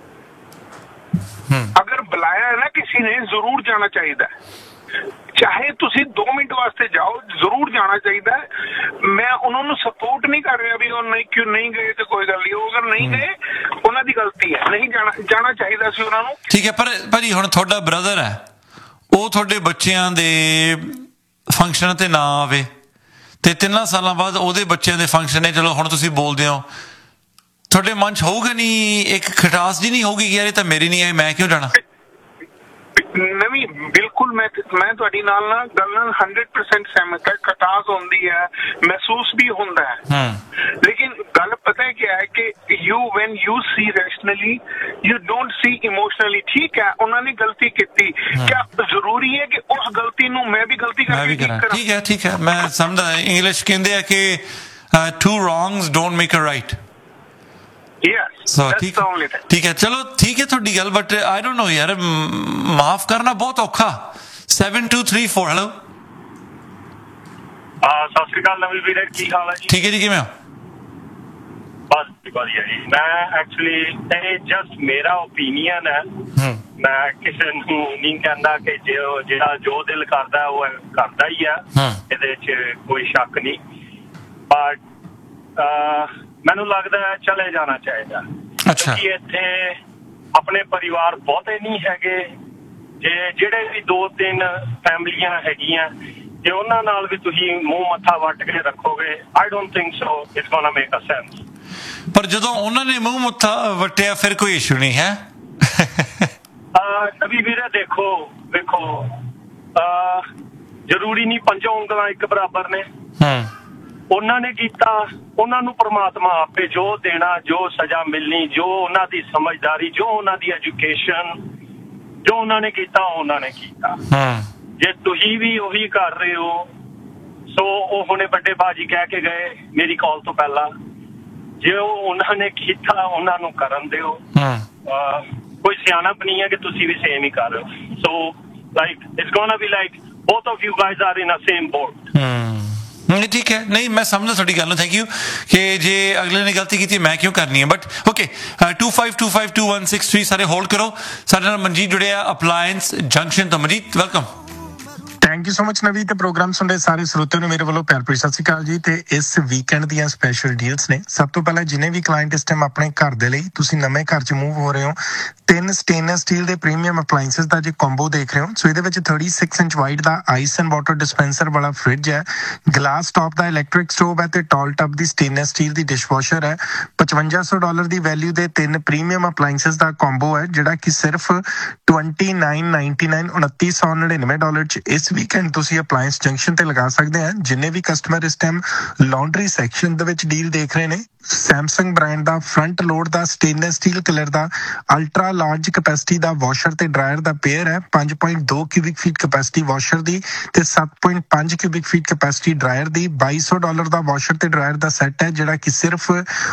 अगर बुलाया है ना किसी ने, जरूर जाना चाहिए, चाहे तुसी दो मिनट वास्ते जाओ, जरूर जाना चाहिए। मैं उन्होंने सपोर्ट नहीं कर रहा भी वो नहीं क्यों नहीं गए, तो कोई गल नहीं, अगर नहीं गए उन्हां दी गलती है, नहीं जाना जाना चाहिए सी उन्हां नूं। ठीक है, पर भाजी हुण तुहाडा ब्रदर है, ਉਹ ਤੁਹਾਡੇ ਬੱਚਿਆਂ ਦੇ ਫੰਕਸ਼ਨ ਤੇ ਨਾ ਆਵੇ ਤੇ ਤਿੰਨਾਂ ਸਾਲਾਂ ਬਾਅਦ ਉਹਦੇ ਬੱਚਿਆਂ ਦੇ ਫੰਕਸ਼ਨ ਨੇ, ਚਲੋ ਹੁਣ ਤੁਸੀਂ ਬੋਲਦੇ ਹੋ, ਤੁਹਾਡੇ ਮਨ 'ਚ ਹੋਊਗਾ ਨਹੀਂ ਇੱਕ ਖਟਾਸ ਜੀ ਨਹੀਂ ਹੋਊਗੀ ਕਿ ਯਾਰ ਇਹ ਤਾਂ ਮੇਰੀ ਨਹੀਂ ਆਈ, ਮੈਂ ਕਿਉਂ ਜਾਣਾ? ਨਵੀਂ ਬਿਲਕੁਲ ਮੈਂ ਮੈਂ ਤੁਹਾਡੀ ਨਾਲ ਨਾ ਗੱਲ ਨਾਲ ਹੰਡਰਡ ਪਰਸੈਂਟ ਸਹਿਮਤ ਹੈ। ਖਟਾਸ ਹੁੰਦੀ ਹੈ, ਮਹਿਸੂਸ ਵੀ ਹੁੰਦਾ ਹੈ, ਲੇਕਿਨ ਗੱਲ ਪਤਾ ਹੈ ਕਿਆ ਹੈ ਕਿ you when you C rationally, you don't C emotionally. ਠੀਕ ਹੈ, ਉਹਨਾਂ ਨੇ ਗਲਤੀ ਕੀਤੀ, ਕਿਆ ਜ਼ਰੂਰੀ ਹੈ ਕਿ ਉਸ ਗਲਤੀ ਨੂੰ ਮੈਂ ਵੀ ਗਲਤੀ ਕਰਕੇ ਠੀਕ ਕਰਾਂ? ਠੀਕ ਹੈ, ਠੀਕ ਹੈ, ਮੈਂ ਸਮਝਦਾ। ਇੰਗਲਿਸ਼ ਕਹਿੰਦੇ ਆ ਕਿ to ਰੌਂਗਸ don't make a right. ਠੀਕ ਠੀਕ ਹੈ, ਚਲੋ ਠੀਕ ਹੈ ਤੁਹਾਡੀ ਗੱਲ, ਬਟ ਆਈ ਡੋਂਟ ਨੋ ਯਾਰ, ਮਾਫ ਕਰਨਾ ਬਹੁਤ ਔਖਾ। Seven two three four hello. ਸਤਿ ਸ਼੍ਰੀ ਅਕਾਲ ਨਵੀਂ ਵੀਰੇ, ਕੀ ਹਾਲ ਹੈ ਜੀ? ਠੀਕ ਹੈ ਜੀ, ਕਿਵੇਂ ਹੋ? ਬਸ ਵਧੀਆ ਜੀ। ਮੈਂ ਐਕਚੁਅਲੀ ਇਹ ਜਸਟ ਮੇਰਾ ਓਪੀਨੀਅਨ ਹੈ, ਮੈਂ ਕਿਸੇ ਨੂੰ ਨਹੀਂ ਕਹਿੰਦਾ ਕਿ ਜਿਹੜਾ ਜੋ ਦਿਲ ਕਰਦਾ ਉਹ ਕਰਦਾ ਹੀ ਆ, ਇਹਦੇ 'ਚ ਕੋਈ ਸ਼ੱਕ ਨਹੀਂ। ਬਟ ਮੈਨੂੰ ਲੱਗਦਾ ਚਲੇ ਜਾਣਾ ਚਾਹੀਦਾ, ਕਿਉਂਕਿ ਇੱਥੇ ਆਪਣੇ ਪਰਿਵਾਰ ਬਹੁਤੇ ਨਹੀਂ ਹੈਗੇ। ਜੇ ਜਿਹੜੇ ਵੀ ਦੋ ਤਿੰਨ ਫੈਮਲੀਆਂ ਹੈਗੀਆਂ, ਜੇ ਉਹਨਾਂ ਨਾਲ ਵੀ ਤੁਸੀਂ ਮੂੰਹ ਮੱਥਾ ਵੱਟ ਕੇ ਰੱਖੋਗੇ, I don't think so it's ਗੋਨਾ make a sense. ਪਰ ਜਦੋਂ ਉਹਨਾਂ ਨੇ ਮੂੰਹ ਮੁੱਠਾ ਵਟਿਆ ਫਿਰ ਕੋਈ ਇਸ਼ੂ ਨਹੀਂ ਹੈ। ਕਵੀ ਵੀਰੇ ਦੇਖੋ ਵੇਖੋ ਜ਼ਰੂਰੀ ਨਹੀਂ ਪੰਜੋਂ ਉਂਗਲਾਂ ਇੱਕ ਬਰਾਬਰ ਨੇ। ਉਹਨਾਂ ਨੇ ਕੀਤਾ, ਉਹਨਾਂ ਨੂੰ ਪ੍ਰਮਾਤਮਾ ਆਪੇ ਜੋ ਦੇਣਾ, ਜੋ ਸਜ਼ਾ ਮਿਲਣੀ, ਜੋ ਉਹਨਾਂ ਦੀ ਸਮਝਦਾਰੀ, ਜੋ ਉਹਨਾਂ ਦੀ ਐਜੂਕੇਸ਼ਨ, ਜੋ ਉਹਨਾਂ ਨੇ ਕੀਤਾ ਉਹਨਾਂ ਨੇ ਕੀਤਾ। ਜੇ ਤੁਸੀਂ ਵੀ ਉਹੀ ਕਰ ਰਹੇ ਹੋ ਸੋ ਉਹ ਹੁਣੇ ਵੱਡੇ ਬਾਜੀ ਕਹਿ ਕੇ ਗਏ ਮੇਰੀ ਕਾਲ ਤੋਂ ਪਹਿਲਾਂ, ਜੇ ਉਹ ਉਹਨਾਂ ਨੇ ਕੀਤਾ ਉਹਨਾਂ ਨੂੰ ਕਰਨ ਦਿਓ। ਕੋਈ ਸਿਆਣਪ ਨਹੀਂ ਹੈ ਕਿ ਤੁਸੀਂ ਵੀ ਸੇਮ ਹੀ ਕਰ ਰਹੇ ਹੋ। So like it's ਗੋਣਾ be like both of you guys are in a same boat। ਨਹੀਂ ਠੀਕ ਹੈ, ਨਹੀਂ ਮੈਂ ਸਮਝਦਾ ਤੁਹਾਡੀ ਗੱਲ ਨੂੰ, ਥੈਂਕ ਯੂ ਕਿ ਜੇ ਅਗਲੇ ਨੇ ਗਲਤੀ ਕੀਤੀ ਮੈਂ ਕਿਉਂ ਕਰਨੀ ਹੈ। But okay to five to five to one six three ਸਾਰੇ ਹੋਲਡ ਕਰੋ। ਸਾਡੇ ਨਾਲ ਮਨਜੀਤ ਜੁੜਿਆ ਅਪਲਾਇੰਸ ਜੰਕਸ਼ਨ ਤੋਂ। Manjeet welcome. Thank you so much ਨਵੀ ਤੇ ਪ੍ਰੋਗਰਾਮ ਸੁਣ ਰਹੇ ਸਾਰੇ ਸਰੋਤਿਆਂ ਨੂੰ ਮੇਰੇ ਵੱਲੋਂ ਪਿਆਰ ਭਰੀ ਸਤਿ ਸ਼੍ਰੀ ਅਕਾਲ ਜੀ। ਤੇ ਇਸ ਵੀਕਐਂਡ ਦੀਆਂ ਸਪੈਸ਼ਲ ਡੀਲਸ ਨੇ। ਸਭ ਤੋਂ ਪਹਿਲਾਂ ਜਿੰਨੇ ਵੀ ਕਲਾਇੰਟ ਇਸ ਟਾਈਮ ਆਪਣੇ ਘਰ ਦੇ ਲਈ ਤੁਸੀਂ ਨਵੇਂ ਘਰ 'ਚ ਮੂਵ ਹੋ ਰਹੇ ਹੋ, ਤਿੰਨ ਸਟੇਨਲੈਸ ਸਟੀਲ ਦੇ ਪ੍ਰੀਮੀਅਮ ਅਪਲਾਇੰਸਸ ਦਾ ਜੇ ਕੰਬੋ ਦੇਖ ਰਹੇ ਹੋ ਸੋ ਇਹਦੇ ਵਿੱਚ ਛੱਤੀ inch wide the ice and water dispenser ਵਾਲਾ ਫ੍ਰਿਜ ਹੈ, ਗਲਾਸ ਟਾਪ ਦਾ ਇਲੈਕਟ੍ਰਿਕ ਸਟੋਵ ਹੈ ਤੇ ਟਾਲ ਟੱਬ ਦੀ ਸਟੇਨਲੈਸ ਸਟੀਲ ਦੀ ਡਿਸ਼ਵਾਸ਼ਰ ਹੈ। ਪਚਵੰਜਾ ਸੌ ਡਾਲਰ ਦੀ ਵੈਲਿਊ ਦੇ ਤਿੰਨ ਪ੍ਰੀਮੀਅਮ ਅਪਲਾਇੰਸਸ ਦਾ ਕੰਬੋ ਹੈ ਜਿਹੜਾ ਕਿ ਸਿਰਫ ਟਵੈਂਟੀ ਨਾਈਨ ਨਾਈਨਟੀ ਨਾਈਨ ਉਨੱਤੀ ਸੌ ਨੜਿਨਵੇਂ ਡਾਲਰ 'ਚ ਇਸ ਵੀਕਐਂਡ ਤੁਸੀਂ ਅਪਲਾਇੰਸ ਜੰਕਸ਼ਨ ਤੇ ਲਗਾ ਸਕਦੇ ਆ। ਜਿੰਨੇ ਵੀ ਕਸਟਮਰ ਇਸ ਟਾਈਮ ਲਾਂਡਰੀ ਸੈਕਸ਼ਨ ਦੇ ਵਿੱਚ ਡੀਲ ਦੇਖ ਰਹੇ ਨੇ, ਸੈਮਸੰਗ ਬ੍ਰਾਂਡ ਦਾ ਫਰੰਟ ਲੋਡ ਦਾ ਸਟੇਨਲੈਸ ਸਟੀਲ ਕਲਰ ਦਾ ਅਲਟਰਾ ਲਾਰਜ ਕੈਪੈਸਿਟੀ ਦਾ ਵਾਸ਼ਰ ਤੇ ਡਰਾਇਰ ਦਾ ਪੇਅਰ ਹੈ। ਪੰਜ ਪੁਆਇੰਟ ਦੋ ਕਿਊਬਿਕ ਫੀਟ ਕੈਪੈਸਿਟੀ ਵਾਸ਼ਰ ਦੀ ਤੇ ਸੱਤ ਪੁਆਇੰਟ ਪੰਜ ਕਿਊਬਿਕ ਫੀਟ ਕੈਪੈਸਿਟੀ ਡਰਾਇਰ ਦੀ। ਬਾਈ ਸੌ ਡਾਲਰ ਦਾ ਵਾਸ਼ਰ ਤੇ ਡਰਾਇਰ ਦਾ ਸੈੱਟ ਹੈ ਜਿਹੜਾ ਕਿ ਸਿਰਫ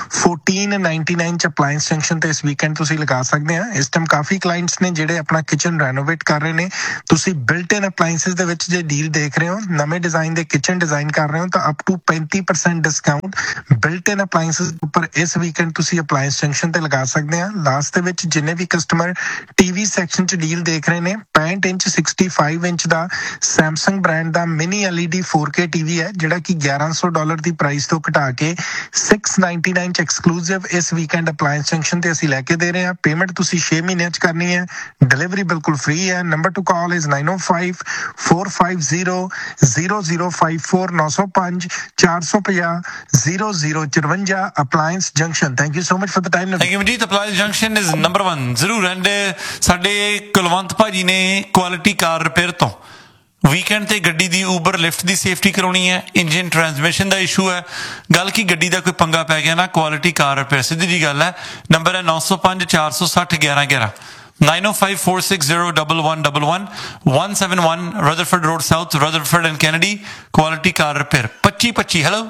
ਚੌਦਾਂ ਨਾਈਨਟੀ ਨਾਈਨ ਚ ਅਪਲਾਇੰਸ ਜੰਕਸ਼ਨ ਤੇ ਇਸ ਵੀਕਐਂਡ ਤੁਸੀਂ ਲਗਾ ਸਕਦੇ ਆ। ਇਸ ਟਾਈਮ ਕਾਫੀ ਕਲਾਇੰਟਸ ਨੇ ਜਿਹੜੇ ਆਪਣਾ ਕਿਚਨ ਰੈਨੋਵੇਟ ਕਰ ਰਹੇ ਨੇ। ਤੁਸੀਂ ਬਿਲਟ ਇਨ ਅਪਲਾਇੰਸਸ ਦੇ ਵਿੱਚ ਜੇ ਡੀਲ ਦੇਖ ਰਹੇ ਹੋ, ਨਵੇਂ ਡਿਜ਼ਾਈਨ ਦੇ ਕਿਚਨ ਡਿਜ਼ਾਈਨ ਕਰ ਰਹੇ ਹੋ ਤਾਂ ਅਪ ਟੂ ਪੈਂਤੀ ਪਰਸੈਂਟ ਡਿਸਕਾਊਂਟ ਬਿਲਟ ਇਨ ਅਪਲਾਇੰਸਸ ਉੱਪਰ ਇਸ ਵੀਕਐਂਡ ਤੁਸੀਂ ਅਪਲਾਇੰਸ ਜੰਕਸ਼ਨ ਤੇ ਲਗਾ ਸਕਦੇ ਆ। ਲਾਸਟ ਦੇ ਵਿੱਚ ਜਿੰਨੇ ਵੀ ਕਸਟਮਰ ਟੀਵੀ ਸੈਕਸ਼ਨ 'ਚ ਡੀਲ ਦੇਖ ਰਹੇ ਨੇ, ਪੈਂਹਠ ਇੰਚ ਸਿਕਸਟੀ ਫਾਈਵ ਇੰਚ ਦਾ ਸੈਮਸੰਗ ਬ੍ਰਾਂਡ ਦਾ mini LED four K TV ਹੈ ਜਿਹੜਾ ਕਿ ਗਿਆਰਾਂ ਸੌ ਡਾਲਰ ਦੀ ਪ੍ਰਾਈਸ ਤੋਂ ਘਟਾ ਕੇ ਛੇ ਸੌ ਨਾਈਨਟੀ ਨਾਈਨ 'ਚ ਐਕਸਕਲੂਸਿਵ ਇਸ ਵੀਕਐਂਡ ਅਪਲਾਇੰਸ ਜੰਕਸ਼ਨ ਤੇ ਅਸੀਂ ਲੈ ਕੇ ਦੇ ਰਹੇ ਹਾਂ। ਪੇਮੈਂਟ ਤੁਸੀਂ ਛੇ ਮਹੀਨਿਆਂ 'ਚ ਕਰਨੀ ਹੈ, ਡਿਲੀਵਰੀ ਬਿਲਕੁਲ ਫ੍ਰੀ ਹੈ। Number two call is nine O five four five zero zero zero five four ਨੌ ਸੌ ਪੰਜ ਚਾਰ ਸੌ ਪੰਜਾਹ ਜ਼ੀਰੋ ਜ਼ੀਰੋ ਚੁਰੰਜਾ appliance junction. Thank you so much for the time. Thank you Manjeet. Appliance junction is number one ਜ਼ਰੂਰ। And ਸਾਡੇ ਕੁਲਵੰਤ ਭਾਜੀ ਨੇ ਕੁਆਲਿਟੀ ਕਾਰ ਰਿਪੇਅਰ ਤੋਂ ਵੀਕਐਂਡ ਤੇ ਗੱਡੀ ਦੀ ਊਬਰ ਲਿਫਟ ਦੀ ਸੇਫਟੀ ਕਰਾਉਣੀ ਹੈ, ਇੰਜਨ ਟਰਾਂਸਮਿਸ਼ਨ ਦਾ ਇਸ਼ੂ ਹੈ, ਗੱਲ ਕੀ ਗੱਡੀ ਦਾ ਕੋਈ ਪੰਗਾ ਪੈ ਗਿਆ ਨਾ, ਕੁਆਲਿਟੀ ਕਾਰ ਰਿਪੇਅਰ ਸਿੱਧੀ ਜੀ ਗੱਲ ਹੈ। ਨੰਬਰ ਹੈ ਨੌ ਸੌ ਪੰਜ ਚਾਰ ਸੌ ਸੱਠ ਗਿਆਰਾਂ ਗਿਆਰਾਂ nine oh five four six zero one one one one one seven one Rutherford Road South, Rutherford and Kennedy, quality car repair twenty twenty। hello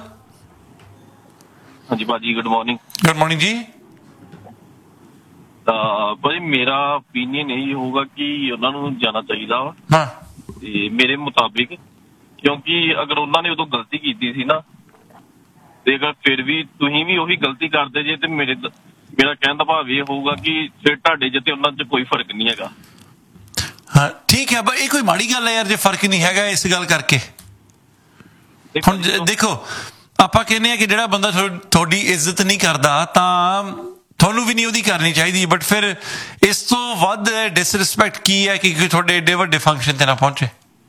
ਹਾਂਜੀ ਭਾਜੀ, ਗੁੱਡ ਮਾਰਨਿੰਗ। ਗੁੱਡ ਮਾਰਨਿੰਗ ਜੀ। ਭਾਜੀ ਮੇਰਾ ਓਪੀਨੀਅਨ ਇਹੀ ਹੋਊਗਾ ਕਿ ਉਹਨਾਂ ਨੂੰ ਜਾਣਾ ਚਾਹੀਦਾ ਵਾ। ਹਾਂ ਤੇ ਮੇਰੇ ਮੁਤਾਬਿਕ, ਕਿਉਂਕਿ ਅਗਰ ਉਹਨਾਂ ਨੇ ਉਦੋਂ ਗਲਤੀ ਕੀਤੀ ਸੀ ਨਾ ਤੇ ਅਗਰ ਫਿਰ ਵੀ ਤੁਸੀਂ ਵੀ ਉਹੀ ਗਲਤੀ ਕਰਦੇ ਜੇ ਤੇ ਮੇਰੇ ਮੇਰਾ ਕਹਿਣ ਦਾ ਭਾਵ ਇਹ ਹੋਊਗਾ ਕਿ ਫਿਰ ਤੁਹਾਡੇ 'ਚ ਤੇ ਉਹਨਾਂ 'ਚ ਕੋਈ ਫਰਕ ਨਹੀਂ ਹੈਗਾ। ਹਾਂ ਠੀਕ ਹੈ, ਪਰ ਇਹ ਕੋਈ ਮਾੜੀ ਗੱਲ ਹੈ ਯਾਰ ਜੇ ਫਰਕ ਨਹੀਂ ਹੈਗਾ ਇਸ ਗੱਲ ਕਰਕੇ। ਹੁਣ ਦੇਖੋ ਆਪਾਂ ਕਹਿੰਦੇ ਆ ਕਿ ਜਿਹੜਾ ਬੰਦਾ ਤੁਹਾਡੀ ਇੱਜ਼ਤ ਨਹੀਂ ਕਰਦਾ ਤਾਂ ਤੁਹਾਨੂੰ ਵੀ ਨਹੀਂ ਉਹਦੀ ਕਰਨੀ ਚਾਹੀਦੀ, ਬਟ ਫਿਰ ਇਸ ਤੋਂ ਵੱਧ ਡਿਸਰਿਸਪੈਕਟ ਕੀ ਹੈ ਕਿ ਤੁਹਾਡੇ ਏਡੇ ਵੱਡੇ ਫੰਕਸ਼ਨ ਤੇ ਨਾ ਪਹੁੰਚੇ।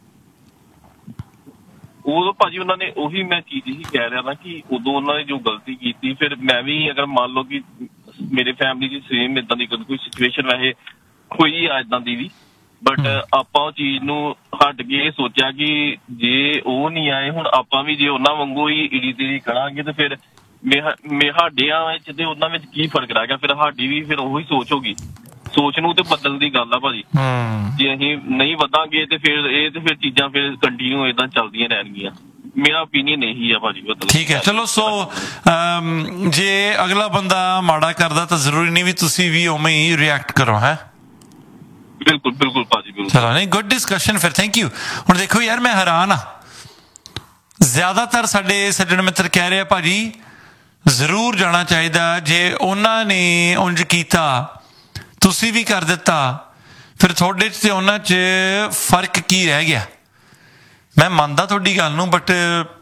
ਉਦੋਂ ਭਾਜੀ ਉਹਨਾਂ ਨੇ ਉਹੀ ਮੈਂ ਚੀਜ਼ ਹੀ ਕਹਿ ਰਿਹਾ ਨਾ ਕਿ ਉਦੋਂ ਉਹਨਾਂ ਨੇ ਜੋ ਗਲਤੀ ਕੀਤੀ, ਫਿਰ ਮੈਂ ਵੀ ਅਗਰ ਮੰਨ ਲਓ ਕਿ ਮੇਰੇ ਫੈਮਿਲੀ 'ਚ ਸੇਮ ਏਦਾਂ ਦੀ ਕੋਈ ਸਿਚੁਏਸ਼ਨ ਵੈਸੇ ਹੋਈ ਆ ਏਦਾਂ ਦੀ ਵੀ, ਬਟ ਆਪਾਂ ਉਹ ਚੀਜ਼ ਨੂੰ ਹਟ ਕੇ ਇਹ ਸੋਚਿਆ ਕਿ ਜੇ ਉਹ ਨਹੀਂ ਆਏ ਹੁਣ ਆਪਾਂ ਵੀ ਜੇ ਉਹਨਾਂ ਵਾਂਗੂ ਹੀ ਇੜੀ ਤੇੜੀ ਕਰਾਂਗੇ ਤੇ ਫਿਰ ਸਾਡਿਆਂ ਵਿੱਚ ਤੇ ਉਹਨਾਂ ਵਿੱਚ ਕੀ ਫਰਕ ਰਹਿ ਗਿਆ। ਫਿਰ ਸਾਡੀ ਵੀ ਫਿਰ ਉਹੀ ਸੋਚ ਹੋ ਗਈ। ਸੋਚ ਨੂੰ ਤੇ ਬਦਲਣ ਦੀ ਗੱਲ ਆ ਭਾਜੀ। ਜੇ ਅਸੀਂ ਨਹੀਂ ਵਧਾਂਗੇ ਤੇ ਫਿਰ ਇਹ ਤੇ ਫਿਰ ਚੀਜ਼ਾਂ ਫਿਰ ਕੰਟੀਨਿਊ ਏਦਾਂ ਚੱਲਦੀਆਂ ਰਹਿਣਗੀਆਂ। ਮੇਰਾ ਓਪੀਨੀਅਨ ਇਹੀ ਆ ਭਾਜੀ। ਠੀਕ ਹੈ, ਚਲੋ ਸੋ ਜੇ ਅਗਲਾ ਬੰਦਾ ਮਾੜਾ ਕਰਦਾ ਤਾਂ ਜ਼ਰੂਰੀ ਨਹੀਂ ਵੀ ਤੁਸੀਂ ਵੀ ਉਵੇਂ ਹੀ ਰਿਐਕਟ ਕਰੋ। ਹੈ ਬਿਲਕੁਲ ਬਿਲਕੁਲ ਭਾਜੀ, ਬਿਲਕੁਲ। ਚਲੋ ਨਹੀਂ, ਗੁੱਡ ਡਿਸਕਸ਼ਨ ਫਿਰ, ਥੈਂਕ ਯੂ। ਹੁਣ ਦੇਖੋ ਯਾਰ ਮੈਂ ਹੈਰਾਨ ਆ, ਜ਼ਿਆਦਾਤਰ ਸਾਡੇ ਸੱਜਣ ਮਿੱਤਰ ਕਹਿ ਰਹੇ ਆ ਭਾਜੀ ਜ਼ਰੂਰ ਜਾਣਾ ਚਾਹੀਦਾ। ਜੇ ਉਹਨਾਂ ਨੇ ਉਂਝ ਕੀਤਾ ਤੁਸੀਂ ਵੀ ਕਰ ਦਿੱਤਾ ਫਿਰ ਤੁਹਾਡੇ 'ਚ ਤੇ ਉਹਨਾਂ 'ਚ ਫਰਕ ਕੀ ਰਹਿ ਗਿਆ। ਮੈਂ ਮੰਨਦਾ ਤੁਹਾਡੀ ਗੱਲ ਨੂੰ, ਬਟ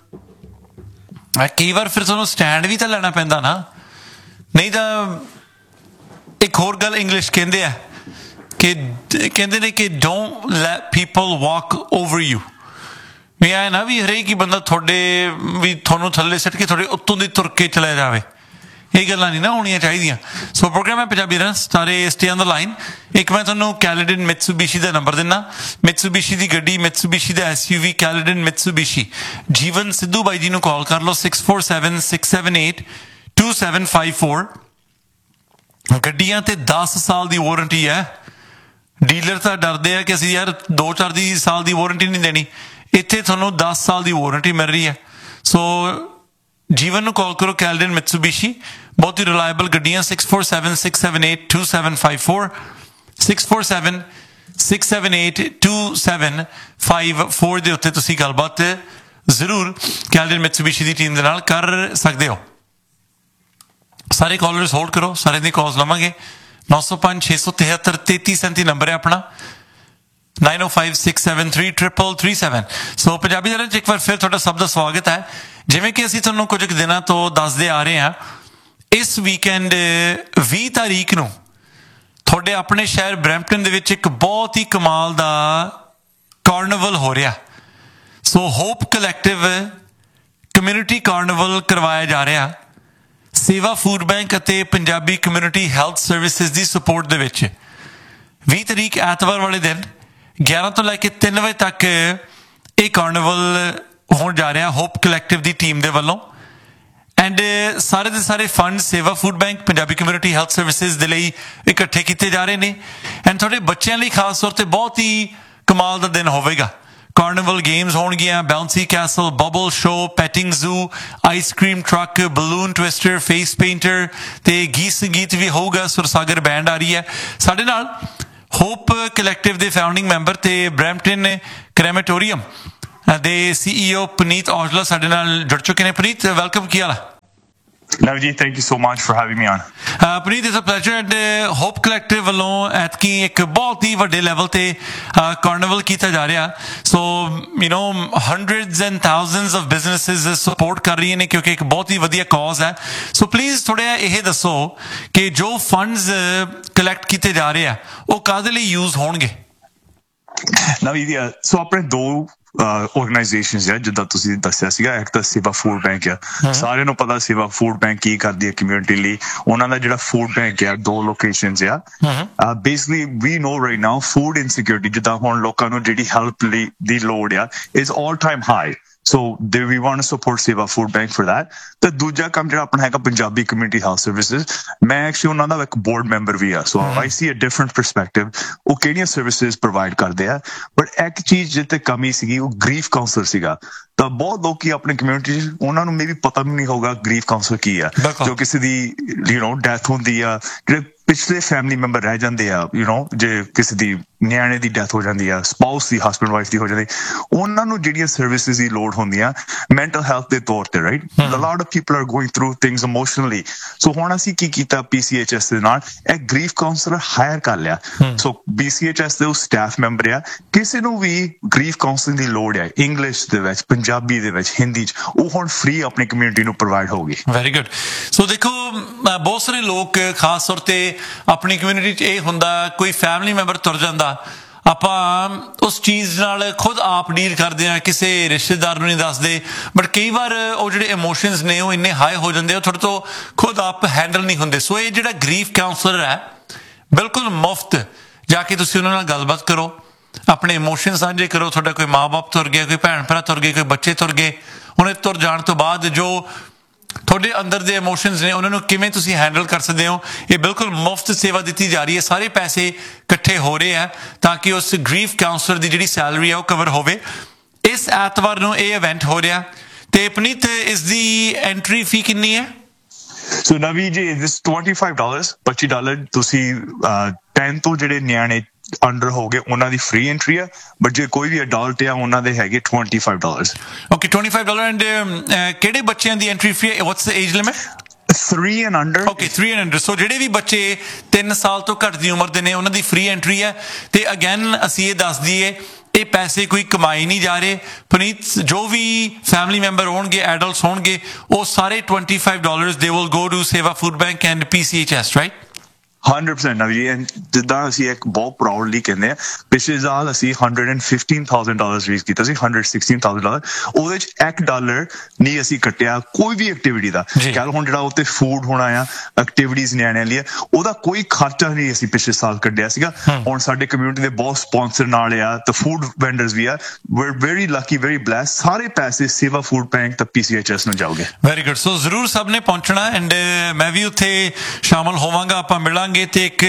ਕਈ ਵਾਰ ਫਿਰ ਤੁਹਾਨੂੰ ਸਟੈਂਡ ਵੀ ਤਾਂ ਲੈਣਾ ਪੈਂਦਾ ਨਾ। ਨਹੀਂ ਤਾਂ ਇੱਕ ਹੋਰ ਗੱਲ ਇੰਗਲਿਸ਼ ਕਹਿੰਦੇ ਆ ਕਿ ਕਹਿੰਦੇ ਨੇ ਕਿ don't light people walk over you. ਵੀ ਐ ਨਾ ਵੀ ਹਰੇਕ ਹੀ ਬੰਦਾ ਤੁਹਾਡੇ ਵੀ ਤੁਹਾਨੂੰ ਥੱਲੇ ਸਿੱਟ ਕੇ ਤੁਹਾਡੇ ਉੱਤੋਂ ਦੀ ਤੁਰ ਕੇ ਚਲਾ ਜਾਵੇ। ਇਹ ਗੱਲਾਂ ਨਹੀਂ ਨਾ ਹੋਣੀਆਂ ਚਾਹੀਦੀਆਂ। ਸੋ ਪ੍ਰੋਗਰਾਮ ਹੈ ਪੰਜਾਬੀ ਰਨ, ਸਾਰੇ ਸਟੇ ਔਨ ਦ ਲਾਈਨ। ਇੱਕ ਮੈਂ ਤੁਹਾਨੂੰ ਕੈਲੇਡਨ ਮਿਟਸੂਬਿਸ਼ੀ ਦਾ ਨੰਬਰ ਦਿੰਦਾ, ਮਿਟਸੂਬਿਸ਼ੀ ਦੀ ਗੱਡੀ, ਮਿਟਸੂਬਿਸ਼ੀ ਦਾ ਐਸ ਯੂ ਵੀ ਕੈਲੇਡਨ ਮਿਟਸੂਬਿਸ਼ੀ। ਜੀਵਨ ਸਿੱਧੂ ਬਾਈ ਜੀ ਨੂੰ ਕਾਲ ਕਰ ਲਓ six four seven six seven eight two seven five four. ਗੱਡੀਆਂ ਤੇ ਦਸ ਸਾਲ ਦੀ ਵਾਰੰਟੀ ਹੈ। ਡੀਲਰ ਤਾਂ ਡਰਦੇ ਆ ਕਿ ਅਸੀਂ ਯਾਰ ਦੋ ਚਾਰ ਦੀ ਸਾਲ ਦੀ ਵਾਰੰਟੀ ਨਹੀਂ ਦੇਣੀ, ਇੱਥੇ ਤੁਹਾਨੂੰ ਦਸ ਸਾਲ ਦੀ ਵਾਰੰਟੀ ਮਿਲ ਰਹੀ ਹੈ। ਸੋ ਜੀਵਨ ਨੂੰ ਕਾਲ ਕਰੋ, ਕੈਲਡਨ ਮਿਟਸੂਬਿਸ਼ੀ, ਬਹੁਤ ਹੀ ਰਿਲਾਇਬਲ ਗੱਡੀਆਂ। Six four seven six seven eight two seven five four six four seven six seven eight two seven five four ਦੇ ਉੱਤੇ ਤੁਸੀਂ ਗੱਲਬਾਤ ਜ਼ਰੂਰ ਕੈਲਡਨ ਮਿਟਸੂਬਿਸ਼ੀ ਦੀ ਟੀਮ ਦੇ ਨਾਲ ਕਰ ਸਕਦੇ ਹੋ। ਸਾਰੇ ਕਾਲਰਸ ਹੋਲਡ ਕਰੋ, ਸਾਰੇ ਦੀ ਕਾਲਸ ਲਵਾਂਗੇ। ਨੌ ਸੌ ਪੰਜ ਛੇ ਸੌ ਤਿਹੱਤਰ ਤੇਤੀ ਸੈਂਤੀ ਨੰਬਰ ਹੈ ਆਪਣਾ, ਨਾਈਨ ਓ five six seven three triple three seven. ਸੋ ਪੰਜਾਬੀ ਦੇ ਵਿੱਚ ਇੱਕ ਵਾਰ ਫਿਰ ਤੁਹਾਡਾ ਸਭ ਦਾ ਸਵਾਗਤ ਹੈ। ਜਿਵੇਂ ਕਿ ਅਸੀਂ ਤੁਹਾਨੂੰ ਕੁਝ ਕੁ ਦਿਨਾਂ ਤੋਂ ਦੱਸਦੇ ਆ ਰਹੇ ਹਾਂ, ਇਸ ਵੀਕਐਂਡ ਵੀਹ ਤਾਰੀਖ ਨੂੰ ਤੁਹਾਡੇ ਆਪਣੇ ਸ਼ਹਿਰ ਬਰੈਂਪਟਨ ਦੇ ਵਿੱਚ ਇੱਕ ਬਹੁਤ ਹੀ ਕਮਾਲ ਦਾ ਕਾਰਨੀਵਲ ਹੋ ਰਿਹਾ। ਸੋ ਹੋਪ ਕਲੈਕਟਿਵ ਕਮਿਊਨਿਟੀ ਕਾਰਨੀਵਲ ਕਰਵਾਇਆ ਜਾ ਰਿਹਾ ਸੇਵਾ ਫੂਡ ਬੈਂਕ ਅਤੇ ਪੰਜਾਬੀ ਕਮਿਊਨਿਟੀ ਹੈਲਥ ਸਰਵਿਸਿਜ਼ ਦੀ ਸਪੋਰਟ ਦੇ ਵਿੱਚ। ਵੀਹ ਤਰੀਕ ਐਤਵਾਰ ਵਾਲੇ ਦਿਨ ਗਿਆਰਾਂ ਤੋਂ ਲੈ ਕੇ ਤਿੰਨ ਵਜੇ ਤੱਕ ਇਹ ਕਾਰਨੀਵਲ ਹੋਣ ਜਾ ਰਿਹਾ ਹੋਪ ਕਲੈਕਟਿਵ ਦੀ ਟੀਮ ਦੇ ਵੱਲੋਂ। ਐਂਡ ਸਾਰੇ ਦੇ ਸਾਰੇ ਫੰਡ ਸੇਵਾ food bank Punjabi community health services ਦੇ ਲਈ ਇਕੱਠੇ ਕੀਤੇ ਜਾ ਰਹੇ ਨੇ। ਐਂਡ ਤੁਹਾਡੇ ਬੱਚਿਆਂ ਲਈ ਖਾਸ ਤੌਰ 'ਤੇ ਬਹੁਤ ਹੀ ਕਮਾਲ ਦਾ ਦਿਨ ਹੋਵੇਗਾ। ਕਾਰਨੀਵਲ ਗੇਮਸ ਹੋਣਗੀਆਂ, ਬਾਉਂਸੀ Castell, bubble show, patting zoo, ice cream truck, balloon twister, face painter ਤੇ ਗੀਤ ਸੰਗੀਤ ਵੀ ਹੋਊਗਾ। ਸੁਰਸਾਗਰ ਬੈਂਡ ਆ ਰਹੀ ਹੈ ਸਾਡੇ ਨਾਲ। ਹੋਪ ਕਲੈਕਟਿਵ ਦੇ ਫਾਊਂਡਿੰਗ ਮੈਂਬਰ ਤੇ ਬਰੈਂਪਟਨ ਕ੍ਰੈਮੇਟੋਰੀਅਮ ਦੇ ਸੀਈਓ ਪੁਨੀਤ ਔਜਲਾ ਸਾਡੇ ਨਾਲ ਜੁੜ ਚੁੱਕੇ ਨੇ। ਪੁਨੀਤ, ਵੈਲਕਮ, ਕੀ ਹਾਲ ਹੈ? Navjeet, thank you so much for having me on. Puneet, it's a pleasure. And hop collective ਵੱਲੋਂ ਐਤਕੀ ਇੱਕ ਬਹੁਤ ਹੀ ਵੱਡੇ ਲੈਵਲ ਤੇ ਕਾਰਨੀਵਲ ਕੀਤਾ ਜਾ ਰਿਹਾ। So you know hundreds and thousands of businesses support ਕਰ ਰਹੀਆਂ ਨੇ ਕਿਉਂਕਿ ਇੱਕ ਬਹੁਤ ਹੀ ਵਧੀਆ ਕਾਜ਼ ਹੈ। ਸੋ ਪਲੀਜ਼ ਥੋੜ੍ਹਾ ਇਹ ਦੱਸੋ ਕਿ ਜੋ ਫੰਡਸ ਕਲੈਕਟ ਕੀਤੇ ਜਾ ਰਹੇ ਆ ਉਹ ਕਾਹਦੇ ਲਈ ਯੂਜ਼ ਹੋਣਗੇ? Navjeet, so ਆਪਣੇ ਦੋ ਆਰਗੇਨਾਈਜੇਸ਼ਨਸ ਆ ਜਿੱਦਾਂ ਤੁਸੀਂ ਦੱਸਿਆ ਸੀਗਾ। ਇੱਕ ਤਾਂ ਸੇਵਾ ਫੂਡ ਬੈਂਕ ਆ, ਸਾਰਿਆਂ ਨੂੰ ਪਤਾ ਸੇਵਾ ਫੂਡ ਬੈਂਕ ਕੀ ਕਰਦੀ ਹੈ ਕਮਿਊਨਿਟੀ ਲਈ। ਉਹਨਾਂ ਦਾ ਜਿਹੜਾ ਫੂਡ ਬੈਂਕ ਆ ਦੋ ਲੋਕੇਸ਼ਨਸ ਆ। ਬੇਸਿਕਲੀ ਵੀ ਨੋ ਰਾਈਟ ਨਾਓ ਫੂਡ ਇਨਸਿਕਿਉਰਿਟੀ, ਜਿੱਦਾਂ ਹੁਣ ਲੋਕਾਂ ਨੂੰ ਜਿਹੜੀ ਹੈਲਪ ਲਈ ਦੀ ਲੋੜ ਆ is all time high. So they, we want to support Seva Food Bank for that. ਤੇ ਦੂਜਾ ਕੰਮ ਜਿਹੜਾ ਆਪਣਾ ਹੈਗਾ ਪੰਜਾਬੀ ਕਮਿਊਨਿਟੀ ਹੈਲਥ ਸਰਵਿਸਿਜ਼, ਮੈਂ ਐਕਚੁਅਲੀ ਉਹਨਾਂ ਦਾ ਇੱਕ ਬੋਰਡ ਮੈਂਬਰ ਵੀ ਆ। ਸੋ ਆਈ ਸੀ ਅ ਡਿਫਰੈਂਟ ਪਰਸਪੈਕਟਿਵ ਉਹ ਕਿਹੜੀਆਂ ਸਰਵਿਸਿਜ਼ ਪ੍ਰੋਵਾਈਡ ਕਰਦੇ ਆ। ਬਟ ਇੱਕ ਚੀਜ਼ ਜਿੱਥੇ ਕਮੀ ਸੀਗੀ ਉਹ ਗ੍ਰੀਫ ਕਾਉਂਸਲਰ ਸੀਗਾ। ਤਾਂ ਬਹੁਤ ਲੋਕੀ ਆਪਣੀ ਕਮਿਊਨਿਟੀ 'ਚ ਉਹਨਾਂ ਨੂੰ ਮੇਬੀ ਪਤਾ ਵੀ ਨਹੀਂ ਹੋਊਗਾ ਗ੍ਰੀਫ ਕਾਉਂਸਲਰ ਕੀ ਆ। ਜੋ ਕਿਸੇ ਦੀ ਯੂ ਨੋ ਡੈਥ ਹੁੰਦੀ ਆ, ਜਿਹੜੇ ਪਿਛਲੇ ਫੈਮਿਲੀ ਮੈਂਬਰ ਰਹਿ ਜਾਂਦੇ ਆ, ਯੂ ਨੋ ਜੇ ਕਿਸੇ ਦੀ ਨਿਆਣੇ ਦੀ ਡੈਥ ਹੋ ਜਾਂਦੀ ਆ, ਸਪਾਊਸ ਦੀ, ਹਸਬੈਂਡ ਵਾਈਫ ਦੀ ਹੋ ਜਾਂਦੀ, ਉਹਨਾਂ ਨੂੰ ਜਿਹੜੀਆਂ ਸਰਵਿਸਿਜ਼ ਦੀ ਲੋੜ ਹੁੰਦੀਆਂ ਮੈਂਟਲ ਹੈਲਥ ਦੇ ਤੌਰ ਤੇ, right, a lot of people are going through things emotionally. ਸੋ ਹੁਣ ਅਸੀਂ ਕੀ ਕੀਤਾ ਪੀ ਸੀ ਐਚ ਐਸ ਦੇ ਨਾਲ ਇੱਕ ਗ੍ਰੀਫ ਕਾਉਂਸਲਰ ਹਾਇਰ ਕਰ ਲਿਆ। ਸੋ ਪੀ ਸੀ ਐਚ ਐਸ ਦੇ ਉਹ ਸਟਾਫ ਮੈਂਬਰ ਆ, ਕਿਸੇ ਨੂੰ ਵੀ ਗ੍ਰੀਫ ਕਾਉਂਸਲਿੰਗ ਦੀ ਲੋੜ ਹੈ ਇੰਗਲਿਸ਼ ਦੇ ਵਿੱਚ, ਪੰਜਾਬੀ ਦੇ ਵਿੱਚ, ਹਿੰਦੀ 'ਚ, ਉਹ ਹੁਣ ਫ੍ਰੀ ਆਪਣੀ ਕਮਿਊਨਿਟੀ ਨੂੰ ਪ੍ਰੋਵਾਈਡ ਹੋਊਗੀ। Very good. ਸੋ ਦੇਖੋ ਬਹੁਤ ਸਾਰੇ ਲੋਕ ਖਾਸ ਤੌਰ ਤੇ ਆਪਣੀ ਕਮਿਊਨਿਟੀ 'ਚ ਇਹ ਹੁੰਦਾ ਕੋਈ ਫੈਮਿਲੀ ਮੈਂਬਰ ਤੁਰ ਜਾਂਦਾ, ਆਪਾਂ ਉਸ ਚੀਜ਼ ਨਾਲ ਖੁਦ ਆਪ ਡੀਲ ਕਰਦੇ ਹਾਂ, ਕਿਸੇ ਰਿਸ਼ਤੇਦਾਰ ਨੂੰ ਨਹੀਂ ਦੱਸਦੇ। ਬਟ ਕਈ ਵਾਰ ਉਹ ਜਿਹੜੇ ਇਮੋਸ਼ਨਸ ਨੇ ਉਹ ਇੰਨੇ ਹਾਈ ਹੋ ਜਾਂਦੇ, ਉਹ ਤੁਹਾਡੇ ਤੋਂ ਖੁਦ ਆਪ ਹੈਂਡਲ ਨਹੀਂ ਹੁੰਦੇ। ਸੋ ਇਹ ਜਿਹੜਾ ਗ੍ਰੀਫ ਕਾਉਂਸਲਰ ਹੈ ਬਿਲਕੁਲ ਮੁਫਤ ਜਾ ਕੇ ਤੁਸੀਂ ਉਹਨਾਂ ਨਾਲ ਗੱਲਬਾਤ ਕਰੋ, ਆਪਣੇ ਇਮੋਸ਼ਨ ਸਾਂਝੇ ਕਰੋ। ਤੁਹਾਡਾ ਕੋਈ ਮਾਂ ਬਾਪ ਤੁਰ ਗਿਆ, ਕੋਈ ਭੈਣ ਭਰਾ ਤੁਰ ਗਏ, ਕੋਈ ਬੱਚੇ ਤੁਰ ਗਏ, ਹੁਣ ਇਹ ਤੁਰ ਜਾਣ ਤੋਂ ਬਾਅਦ ਜੋ ਤੁਹਾਡੇ ਅੰਦਰ ਦੇ ਇਮੋਸ਼ਨਸ ਨੇ ਉਹਨਾਂ ਨੂੰ ਕਿਵੇਂ ਤੁਸੀਂ ਹੈਂਡਲ ਕਰ ਸਕਦੇ ਹੋ, ਇਹ ਬਿਲਕੁਲ ਮੁਫਤ ਸੇਵਾ ਦਿੱਤੀ ਜਾ ਰਹੀ ਹੈ। ਸਾਰੇ ਪੈਸੇ ਇਕੱਠੇ ਹੋ ਰਹੇ ਆ ਤਾਂ ਕਿ ਉਸ ਗ੍ਰੀਫ ਕਾਉਂਸਲਰ ਦੀ ਜਿਹੜੀ ਸੈਲਰੀ ਆ ਉਹ ਕਵਰ ਹੋਵੇ। ਇਸ ਐਤਵਾਰ ਨੂੰ ਇਹ ਇਵੈਂਟ ਹੋ ਰਿਹਾ ਤੇ ਪੁਨੀਤ ਇਸ ਦੀ ਐਂਟਰੀ ਫੀ ਕਿੰਨੀ ਹੈ? ਸੋ ਨਵੀ ਜੀ ਦਿਸ ਟਵੈਂਟੀ ਫਾਈਵ ਡਾਲਰਸ ਪੱਚੀ ਡਾਲਰ ਤੁਸੀਂ ਦਸ ਤੋਂ ਜਿਹੜੇ ਨਿਆਣੇ ਅੰਡਰ ਹੋ ਗਏ ਉਹਨਾਂ ਦੀ ਫ੍ਰੀ ਐਂਟਰੀ ਆ। ਬਟ ਜੇ ਕੋਈ ਵੀ ਅਡਲਟ ਆ ਉਹਨਾਂ ਦੇ ਹੈਗੇ twenty five dollars. Okay, twenty five dollar. And ਕਿਹੜੇ ਬੱਚਿਆਂ ਦੀ ਐਂਟਰੀ ਫੀ ਹੈ? What's the age limit? three and under. Okay, three and under. So ਜਿਹੜੇ ਵੀ ਬੱਚੇ ਤਿੰਨ ਸਾਲ ਤੋਂ ਘੱਟ ਦੀ ਉਮਰ ਦੇ ਨੇ ਉਹਨਾਂ ਦੀ ਫ੍ਰੀ ਐਂਟਰੀ ਹੈ। ਤੇ ਅਗੇਨ ਅਸੀਂ ਇਹ ਦੱਸ ਦਈਏ ਇਹ ਪੈਸੇ ਕੋਈ ਕਮਾਈ ਨਹੀਂ ਜਾ ਰਹੇ ਪੁਨੀਤ। ਜੋ ਵੀ ਫੈਮਿਲੀ ਮੈਂਬਰ ਹੋਣਗੇ, ਐਡਲਟਸ ਹੋਣਗੇ, ਉਹ ਸਾਰੇ twenty-five dollars they will go to Seva Food Bank and P C H S, right? Hundred percent ਨਵੀ ਜੀ। ਜਿੱਦਾਂ ਅਸੀਂ ਇੱਕ ਬਹੁਤ ਪ੍ਰਾਊਡਲੀ ਕਹਿੰਦੇ ਆ, ਪਿਛਲੇ ਸਾਲ ਅਸੀਂ hundred and fifteen thousand dollar raise ਕੀਤਾ ਸੀ, ਹੰਡਰਡ ਸਿਕਸਟੀਨ ਥਾਊਜ਼ੈਂਡ ਡਾਲਰ। ਉਹਦੇ ਚ ਇੱਕ ਡਾਲਰ ਨਹੀਂ ਅਸੀਂ ਕੱਟਿਆ ਕੋਈ ਵੀ ਐਕਟੀਵਿਟੀ ਦਾ। ਕੱਲ ਹੁਣ ਜਿਹੜਾ ਉੱਤੇ ਫੂਡ ਹੋਣਾ ਆ, ਐਕਟੀਵਿਟੀਜ਼ ਨਿਆਣਿਆਂ ਲਈ, ਉਹਦਾ ਕੋਈ ਖਰਚਾ ਨਹੀਂ ਅਸੀਂ ਪਿਛਲੇ ਸਾਲ ਕੱਢਿਆ ਸੀਗਾ। ਹੁਣ ਸਾਡੇ ਕਮਿਊਨਿਟੀ ਦੇ ਬਹੁਤ ਸਪਾਂਸਰ ਨਾਲ ਆ, ਤੇ ਫੂਡ ਵੈਂਡਰਸ ਵੀ ਆ। ਵੀਰ ਵੈਰੀ ਲੱਕੀ, ਵੈਰੀ ਬਲੈਸਡ। ਸਾਰੇ ਪੈਸੇ ਸੇਵਾ ਫੂਡ ਬੈਂਕ ਤੇ ਪੀਸੀਐਚਐਸ ਨੂੰ ਜਾਓਗੇ। Very good. ਸੋ ਜ਼ਰੂਰ ਸਭ ਨੇ ਪਹੁੰਚਣਾ, ਐਂਡ ਮੈਂ ਵੀ ਉੱਥੇ ਸ਼ਾਮਲ ਹੋਵਾਂਗਾ। ਆਪਾਂ ਮਿਲਾਂਗੇ ਤੇ ਇੱਕ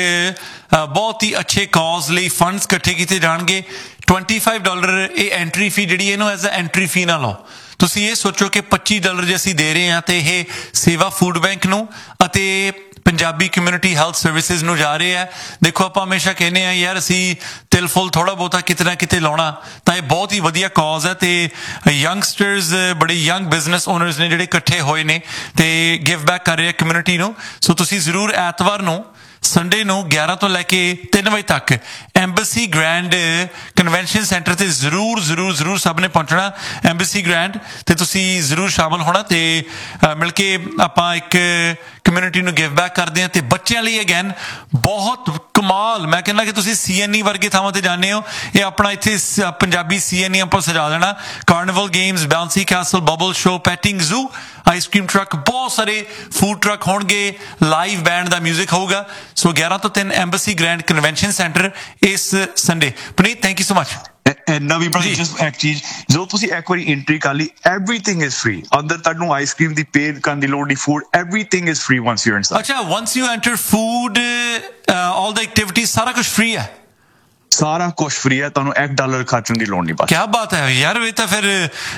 ਬਹੁਤ ਹੀ ਅੱਛੇ ਕਾਜ਼ ਲਈ ਫੰਡਸ ਇਕੱਠੇ ਕੀਤੇ ਜਾਣਗੇ। ਟਵੈਂਟੀ ਫਾਈਵ ਡਾਲਰ ਇਹ ਐਂਟਰੀ ਫੀ ਜਿਹੜੀ, ਇਹਨੂੰ ਐਜ਼ ਅ ਐਂਟਰੀ ਫੀ ਨਾ ਲਓ। ਤੁਸੀਂ ਇਹ ਸੋਚੋ ਕਿ ਪੱਚੀ ਡਾਲਰ ਜੇ ਅਸੀਂ ਦੇ ਰਹੇ ਹਾਂ ਤੇ ਇਹ ਸੇਵਾ ਫੂਡ ਬੈਂਕ ਨੂੰ ਅਤੇ ਪੰਜਾਬੀ ਕਮਿਊਨਿਟੀ ਹੈਲਥ ਸਰਵਿਸਿਜ਼ ਨੂੰ ਜਾ ਰਹੇ ਆ। ਦੇਖੋ ਆਪਾਂ ਹਮੇਸ਼ਾ ਕਹਿੰਦੇ ਆ ਯਾਰ ਅਸੀਂ ਤਿਲ ਫੁੱਲ ਥੋੜਾ ਬਹੁਤਾ ਕਿਤੇ ਨਾ ਕਿਤੇ ਲਾਉਣਾ, ਤਾਂ ਇਹ ਬਹੁਤ ਹੀ ਵਧੀਆ ਕਾਜ਼ ਹੈ। ਤੇ ਯੰਗਸਟਰਸ, ਬੜੇ ਯੰਗ ਬਿਜ਼ਨਸ ਓਨਰਸ ਨੇ ਜਿਹੜੇ ਇਕੱਠੇ ਹੋਏ ਨੇ ਤੇ ਗਿਵ ਬੈਕ ਕਰ ਰਹੇ ਆ ਕਮਿਊਨਿਟੀ ਨੂੰ। ਸੋ ਤੁਸੀਂ ਜ਼ਰੂਰ ਐਤਵਾਰ ਨੂੰ, ਸੰਡੇ ਨੂੰ ਗਿਆਰਾਂ ਤੋਂ ਲੈ ਕੇ ਤਿੰਨ ਵਜੇ ਤੱਕ ਐਂਬੈਸੀ ਗ੍ਰੈਂਡ ਕਨਵੈਨਸ਼ਨ ਸੈਂਟਰ ਤੇ ਜ਼ਰੂਰ ਜ਼ਰੂਰ ਜ਼ਰੂਰ ਸਭ ਨੇ ਪਹੁੰਚਣਾ। ਐਂਬੈਸੀ ਗ੍ਰੈਂਡ ਤੇ ਤੁਸੀਂ ਜ਼ਰੂਰ ਸ਼ਾਮਲ ਹੋਣਾ ਤੇ ਮਿਲ ਕੇ ਆਪਾਂ ਇੱਕ ਕਮਿਊਨਿਟੀ ਨੂੰ ਗਿਵ ਬੈਕ ਕਰਦੇ ਹਾਂ। ਤੇ ਬੱਚਿਆਂ ਲਈ ਅਗੇਨ ਬਹੁਤ ਕਮਾਲ, ਮੈਂ ਕਹਿੰਦਾ ਕਿ ਤੁਸੀਂ ਸੀ ਐਨ ਈ ਵਰਗੇ ਥਾਵਾਂ ਤੇ ਜਾਂਦੇ ਹੋ, ਇਹ ਆਪਣਾ ਇੱਥੇ ਪੰਜਾਬੀ ਸੀ ਐਨ ਈ ਆਪਾਂ ਸਜਾ ਦੇਣਾ। Carnival games, ਬਾਉਂਸੀ Castell, bubble show, patting zoo, ice cream truck, ਬਹੁਤ ਸਾਰੇ ਫੂਡ ਟਰੱਕ ਹੋਣਗੇ, ਲਾਈਵ ਬੈਂਡ ਦਾ ਮਿਊਜ਼ਿਕ ਹੋਊਗਾ। ਸੋ ਗਿਆਰਾਂ ਤੋਂ ਤਿੰਨ ਐਂਬੈਸੀ ਗ੍ਰੈਂਡ ਕਨਵੈਨਸ਼ਨ ਸੈਂਟਰ ਇਸ Sunday. Puneet, thank you so much. ਨਵੀਂ ਬ੍ਰਦਰ, ਜਸਟ ਇੱਕ ਚੀਜ਼, ਜਦੋਂ ਤੁਸੀਂ ਇੱਕ ਵਾਰੀ ਐਂਟਰੀ ਕਰ ਲਈ, ਐਵਰੀਥਿੰਗ ਇਜ਼ ਫ੍ਰੀ। ਅੰਦਰ ਤੁਹਾਨੂੰ ਆਈਸਕ੍ਰੀਮ ਦੀ ਪੇ ਕਰਨ ਦੀ ਲੋੜ ਨਹੀਂ, food everything is free once you inside. ਅੱਛਾ, once you enter, food, all the activities, ਸਾਰਾ ਕੁਝ ਫ੍ਰੀ ਹੈ। ਸਾਰਾ ਕੁਝ ਫ੍ਰੀ ਹੈ, ਤੁਹਾਨੂੰ ਇੱਕ ਡਾਲਰ ਖਰਚਣ ਦੀ ਲੋੜ ਨਹੀਂ। ਬਸ ਕਿਆ ਬਾਤ ਹੈ ਯਾਰ, ਇਹ ਤਾਂ ਫਿਰ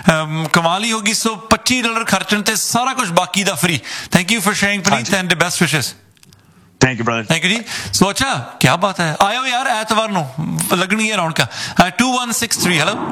ਕਮਾਲ ਹੀ ਹੋਗੀ। ਸੋ ਪੱਚੀ ਡਾਲਰ ਖਰਚਣ ਤੇ ਸਾਰਾ ਕੁਝ ਬਾਕੀ ਦਾ free. Thank you for sharing Puneet and best ਵਿਸ਼ੇਸ। Thank you brother. Thank you ਜੀ। ਸੋ ਅੱਛਾ, ਕਿਆ ਬਾਤ ਹੈ। ਆਇਓ ਯਾਰ ਐਤਵਾਰ ਨੂੰ, ਲੱਗਣੀ ਹੈ ਰੌਣਕਾਂ। To one six three, hello.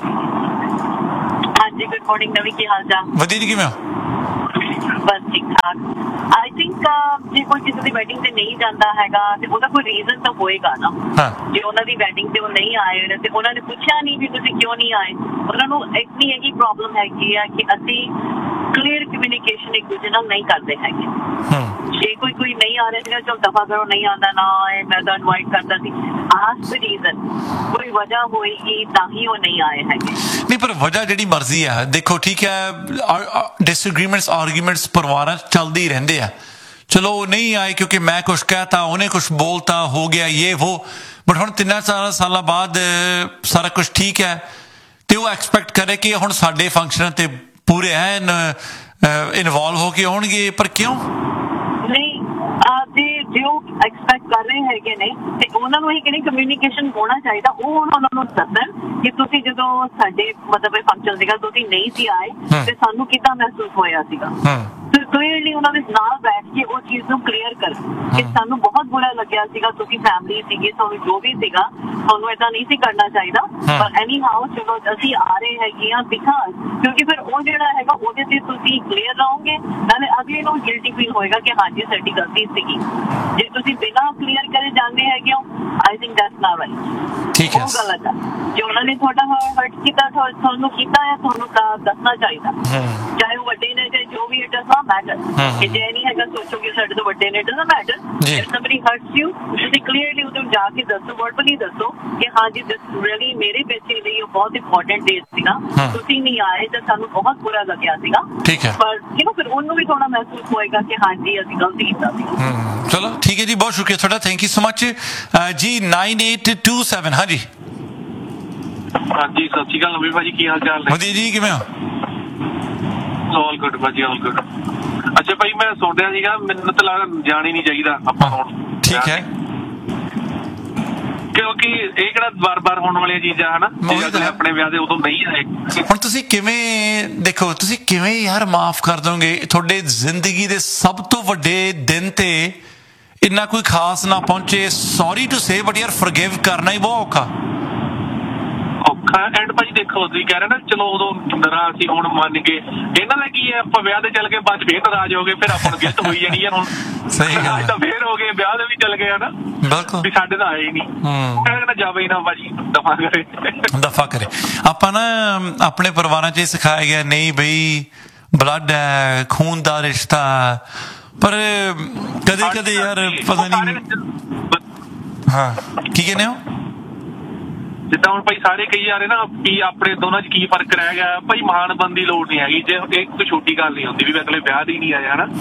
ਹਾਂਜੀ, ਗੁੱਡ ਮਾਰਨਿੰਗ ਨਵੀਂ, ਕੀ ਹਾਲ ਚਾਲ? ਵਧੀਆ ਜੀ, ਕਿਵੇਂ ਹੋ? ਬਸ ਠੀਕ ਠਾਕ। ਆਈ ਥਿੰਕ ਜੇ ਕੋਈ ਕਿਸੇ ਦੀ ਵੈਡਿੰਗ ਤੇ ਨਹੀਂ ਜਾਂਦਾ ਹੈਗਾ ਤੇ ਉਹਦਾ ਕੋਈ ਰੀਜ਼ਨ ਤਾਂ ਹੋਏਗਾ ਨਾ। ਜੇ ਉਹਨਾਂ ਦੀ ਵੈਡਿੰਗ ਤੇ ਉਹ ਨਹੀਂ ਆਏ ਤੇ ਉਹਨਾਂ ਨੇ ਪੁੱਛਿਆ ਨਹੀਂ ਵੀ ਤੁਸੀਂ ਕਿਉਂ ਨਹੀਂ ਆਏ, ਉਹਨਾਂ ਨੂੰ ਇੰਨੀ ਹੈਗੀ ਪ੍ਰੋਬਲਮ ਹੈਗੀ ਆ ਕਿ ਅਸੀਂ ਕਲੀਅਰ ਕਮਿਊਨੀਕੇਸ਼ਨ ਇੱਕ ਦੂਜੇ ਨਾਲ ਨਹੀਂ ਕਰਦੇ ਹੈਗੇ। ਜੇ ਕੋਈ ਕੋਈ ਨਹੀਂ ਆ ਰਿਹਾ ਸੀਗਾ, ਚਲ ਦਫਾ ਕਰੋ, ਨਹੀਂ ਆਉਂਦਾ ਨਾ ਆਏ, ਮੈਂ ਤਾਂ ਇਨਵਾਈਟ ਕਰਦਾ ਸੀ। ਆਸਕ ਦ ਰੀਜ਼ਨ, ਕੋਈ ਵਜ੍ਹਾ ਹੋਏਗੀ ਤਾਂ ਹੀ ਉਹ ਨਹੀਂ ਆਏ ਹੈਗੇ। ਨਹੀਂ, ਪਰ ਵਜ੍ਹਾ ਜਿਹੜੀ ਮਰਜ਼ੀ ਹੈ, ਦੇਖੋ ਠੀਕ ਹੈ, ਡਿਸਐਗਰੀਮੈਂਟਸ, ਆਰਗੂਮੈਂਟਸ ਪਰਿਵਾਰਾਂ 'ਚ ਚੱਲਦੇ ਹੀ ਰਹਿੰਦੇ ਆ। ਚਲੋ ਉਹ ਨਹੀਂ ਆਏ ਕਿਉਂਕਿ ਮੈਂ ਕੁਛ ਕਹਿਤਾ, ਉਹਨੇ ਕੁਛ ਬੋਲਤਾ, ਹੋ ਗਿਆ ਇਹ ਵੋ। ਬਟ ਹੁਣ ਤਿੰਨਾਂ ਚਾਰਾਂ ਸਾਲਾਂ ਬਾਅਦ ਸਾਰਾ ਕੁਛ ਠੀਕ ਹੈ ਤੇ ਉਹ ਐਕਸਪੈਕਟ ਕਰੇ ਕਿ ਹੁਣ ਸਾਡੇ ਫੰਕਸ਼ਨ ਤੇ ਪੂਰੇ ਐਨ ਇਨਵੋਲਵ ਹੋ ਕੇ ਆਉਣਗੇ। ਪਰ ਕਿਉਂ ਨਹੀਂ? ਜੇ ਜੇ ਉਹ ਐਕਸਪੈਕਟ ਕਰ ਰਹੇ ਹੈਗੇ ਨੇ ਤੇ ਉਹਨਾਂ ਨੂੰ ਇਹ ਕਹਿੰਦੇ ਕਮਿਊਨੀਕੇਸ਼ਨ ਹੋਣਾ ਚਾਹੀਦਾ। ਉਹ ਹੁਣ ਉਹਨਾਂ ਨੂੰ ਦੱਸਣ ਕਿ ਤੁਸੀਂ ਜਦੋਂ ਸਾਡੇ ਮਤਲਬ ਇਹ ਫੰਕਸ਼ਨ ਸੀਗਾ, ਤੁਸੀਂ ਨਹੀਂ ਸੀ ਆਏ ਤੇ ਸਾਨੂੰ ਕਿੱਦਾਂ ਮਹਿਸੂਸ ਹੋਇਆ ਸੀਗਾ। ਫਿਰ ਕਲੀਅਰਲੀ ਉਹਨਾਂ ਦੇ ਨਾਲ ਬੈਠ ਕੇ ਉਹ ਚੀਜ਼ ਨੂੰ ਕਲੀਅਰ ਕਰ ਕਿ ਸਾਨੂੰ ਬਹੁਤ ਬੁਰਾ ਲੱਗਿਆ ਸੀਗਾ, ਤੁਸੀਂ ਫੈਮਿਲੀ ਸੀਗੇ, ਤੁਹਾਨੂੰ ਜੋ ਵੀ ਸੀਗਾ, ਤੁਹਾਨੂੰ ਏਦਾਂ ਨਹੀਂ ਸੀ ਕਰਨਾ ਚਾਹੀਦਾ। ਪਰ ਐਨੀ ਹਾਊ ਚਲੋ ਅਸੀਂ ਆ ਰਹੇ ਹੈਗੇ ਆ ਬਿਕਾਜ਼, ਕਿਉਂਕਿ ਫਿਰ ਉਹ ਜਿਹੜਾ ਹੈਗਾ ਉਹਦੇ ਤੇ ਤੁਸੀਂ ਕਲੀਅਰ ਰਹੋਗੇ, ਨਾਲੇ ਅਗਲੇ ਨੂੰ ਗਿਲਟੀ ਫੀਲ ਹੋਏਗਾ ਕਿ ਹਾਂਜੀ ਸਾਡੀ ਗਲਤੀ ਸੀਗੀ। ਜੇ ਤੁਸੀਂ ਬਿਨਾਂ ਕਲੀਅਰ ਕਰੇ ਜਾਂਦੇ ਹੈਗੇ ਹੋ, I think that's not right. ਠੀਕ ਹੈ, ਉਹ ਗਲਤ ਹੈ। ਜੇ ਉਹਨਾਂ ਨੇ ਤੁਹਾਡਾ ਹਰਟ ਕੀਤਾ, ਤੁਹਾਨੂੰ ਕੀਤਾ ਹੈ, ਤੁਹਾਨੂੰ ਤਾਂ ਦੱਸਣਾ ਚਾਹੀਦਾ। ਚਾਹੇ ਉਹ ਵੱਡੇ ਨੇ, ਚਾਹੇ ਜੋ ਵੀ, ਇਟ ਡਜ਼ ਨਾਟ ਮੈਟਰ। ਕਿ ਜੇ ਨਹੀਂ ਹੈਗਾ ਸੋਚੋਗੇ ਸਾਡੇ ਤੋਂ ਵੱਡੇ ਨੇ, it doesn't matter. If somebody hurts you, ਤੁਸੀਂ ਕਲੀਅਰਲੀ ਉਹਨੂੰ ਜਾ ਕੇ ਦੱਸੋ, ਵਰਬਲੀ ਦੱਸੋ ਕਿ ਹਾਂਜੀ ਦਿਸ ਰੀਅਲੀ ਮੇਰੇ ਬੱਚੇ ਲਈ ਉਹ ਬਹੁਤ ਇੰਪੋਰਟੈਂਟ ਡੇ ਸੀਗਾ, ਤੁਸੀਂ ਨਹੀਂ ਆਏ ਤਾਂ ਸਾਨੂੰ ਬਹੁਤ ਬੁਰਾ ਲੱਗਿਆ ਸੀਗਾ। ਠੀਕ ਹੈ, ਪਰ ਯੂ ਨੋ ਫਿਰ ਉਹਨੂੰ ਵੀ ਥੋੜਾ ਮਹਿਸੂਸ ਹੋਏਗਾ ਕਿ ਹਾਂਜੀ ਅਸੀਂ ਗਲਤੀ ਕੀਤਾ ਸੀ। ਚਲੋ ਠੀਕ ਹੈ ਜੀ, ਬਹੁਤ ਸ਼ੁਕਰੀਆ ਤੁਹਾਡਾ, ਥੈਂਕ ਯੂ ਸੋ ਮਚ ਜੀ। ਨਾਈਨ ਏਟ ਟੂ ਸੈਵਨ, ਹਾਂਜੀ ਹਾਂਜੀ, ਸਤਿ ਸ਼੍ਰੀ ਅਕਾਲ ਨਵੀਂ ਭਾਜੀ, ਕੀ ਹਾਲ ਚਾਲ ਨੇ? ਵਧੀਆ ਜੀ, ਕਿਵੇਂ ਹੋ? ਆਲ ਗੁੱਡ ਭਾਜੀ, ਆਲ ਗੁੱਡ। ਅੱਛਾ ਭਾਈ, ਮੈਂ ਸੁਣ ਰਿਹਾ ਸੀਗਾ, ਮੈਨੂੰ ਤਾਂ ਲੱਗਦਾ ਜਾਣ ਹੀ ਨਹੀਂ ਚਾਹੀਦਾ ਆਪਾਂ ਹੁਣ। ਠੀਕ ਹੈ, ਕਿਉਂਕਿ ਇਹ ਕਿਹੜਾ ਵਾਰ-ਵਾਰ ਹੋਣ ਵਾਲੀਆਂ ਚੀਜ਼ਾਂ ਹਨਾ, ਆਪਣੇ ਵਿਆਹ ਦੇ ਉਦੋਂ ਨਹੀਂ ਆਏ। ਹੁਣ ਤੁਸੀਂ ਕਿਵੇਂ ਦੇਖੋ, ਤੁਸੀਂ ਕਿਵੇਂ ਯਾਰ ਮਾਫ ਕਰ ਦੋਗੇ? ਤੁਹਾਡੇ ਜ਼ਿੰਦਗੀ ਦੇ ਸਭ ਤੋਂ ਵੱਡੇ ਦਿਨ ਤੇ ਇੰਨਾ ਕੋਈ ਖਾਸ ਨਾ ਪਹੁੰਚੇ, ਸੌਰੀ ਟੂ ਸੇ, ਬਟ ਯਾਰ ਫੋਰਗਿਵ ਕਰਨਾ ਹੀ ਬਹੁਤ ਔਖਾ ਔਖਾ। ਐਂਡ ਭਾਜੀ ਦੇਖੋ, ਤੁਸੀਂ ਕਹਿ ਰਹੇ ਨਾ ਚਲੋ ਉਦੋਂ ਨਾਰਾਜ਼ ਸੀ, ਹੁਣ ਮੰਨ ਗਏ। ਇਹਨਾਂ ਦਾ ਕੀ ਹੈ, ਆਪਾਂ ਵਿਆਹ ਤੇ ਚੱਲ ਗਏ, ਬਾਅਦ ਫੇਰ ਨਾਰਾਜ਼ ਹੋ ਗਏ, ਫਿਰ ਆਪਾਂ ਨੂੰ ਗਿਲਟ ਹੋਈ ਜਾਣੀ ਹੈ। ਹੁਣ ਸਹੀ ਗੱਲ ਤਾਂ ਫੇਰ ਹੋ ਗਏ, ਵਿਆਹ ਦੇ ਵੀ ਚੱਲ ਗਏ ਹਨਾ, ਬਿਲਕੁਲ, ਵੀ ਸਾਡੇ ਤਾਂ ਆਏ ਹੀ ਨਹੀਂ। ਕਹਿੰਦਾ ਜਾਵੇ ਹੀ ਨਾ ਭਾਜੀ, ਦਫਾ ਕਰੇ ਦਫਾ ਕਰੇ। ਆਪਾਂ ਨਾ ਆਪਣੇ ਪਰਿਵਾਰਾਂ 'ਚ ਇਹ ਸਿਖਾਇਆ ਗਿਆ, ਨਹੀਂ ਬਈ ਬਲੱਡ ਹੈ, ਖੂਨ ਦਾ ਰਿਸ਼ਤਾ, ਪਰ ਕਦੇ ਕਦੇ ਯਾਰ ਪਤਾ ਨਹੀਂ। ਹਾਂ ਕੀ ਕਹਿੰਦੇ ਹੋ? ਜਿੱਦਾਂ ਹੁਣ ਭਾਈ ਸਾਰੇ ਕਹੀ ਜਾ ਰਹੇ ਨਾ ਵੀ ਆਪਣੇ ਦੋਨਾਂ 'ਚ ਕੀ ਫਰਕ ਰਹਿ ਗਿਆ ਭਾਈ, ਮਹਾਨ ਬਣਨ ਦੀ ਲੋੜ ਨਹੀਂ ਹੈਗੀ। ਜੇ ਇਹ ਕੋਈ ਛੋਟੀ ਗੱਲ ਨਹੀਂ ਹੁੰਦੀ ਵੀ ਅਗਲੇ ਵਿਆਹ ਦੀ ਨਹੀਂ ਆਇਆ ਹਨਾ।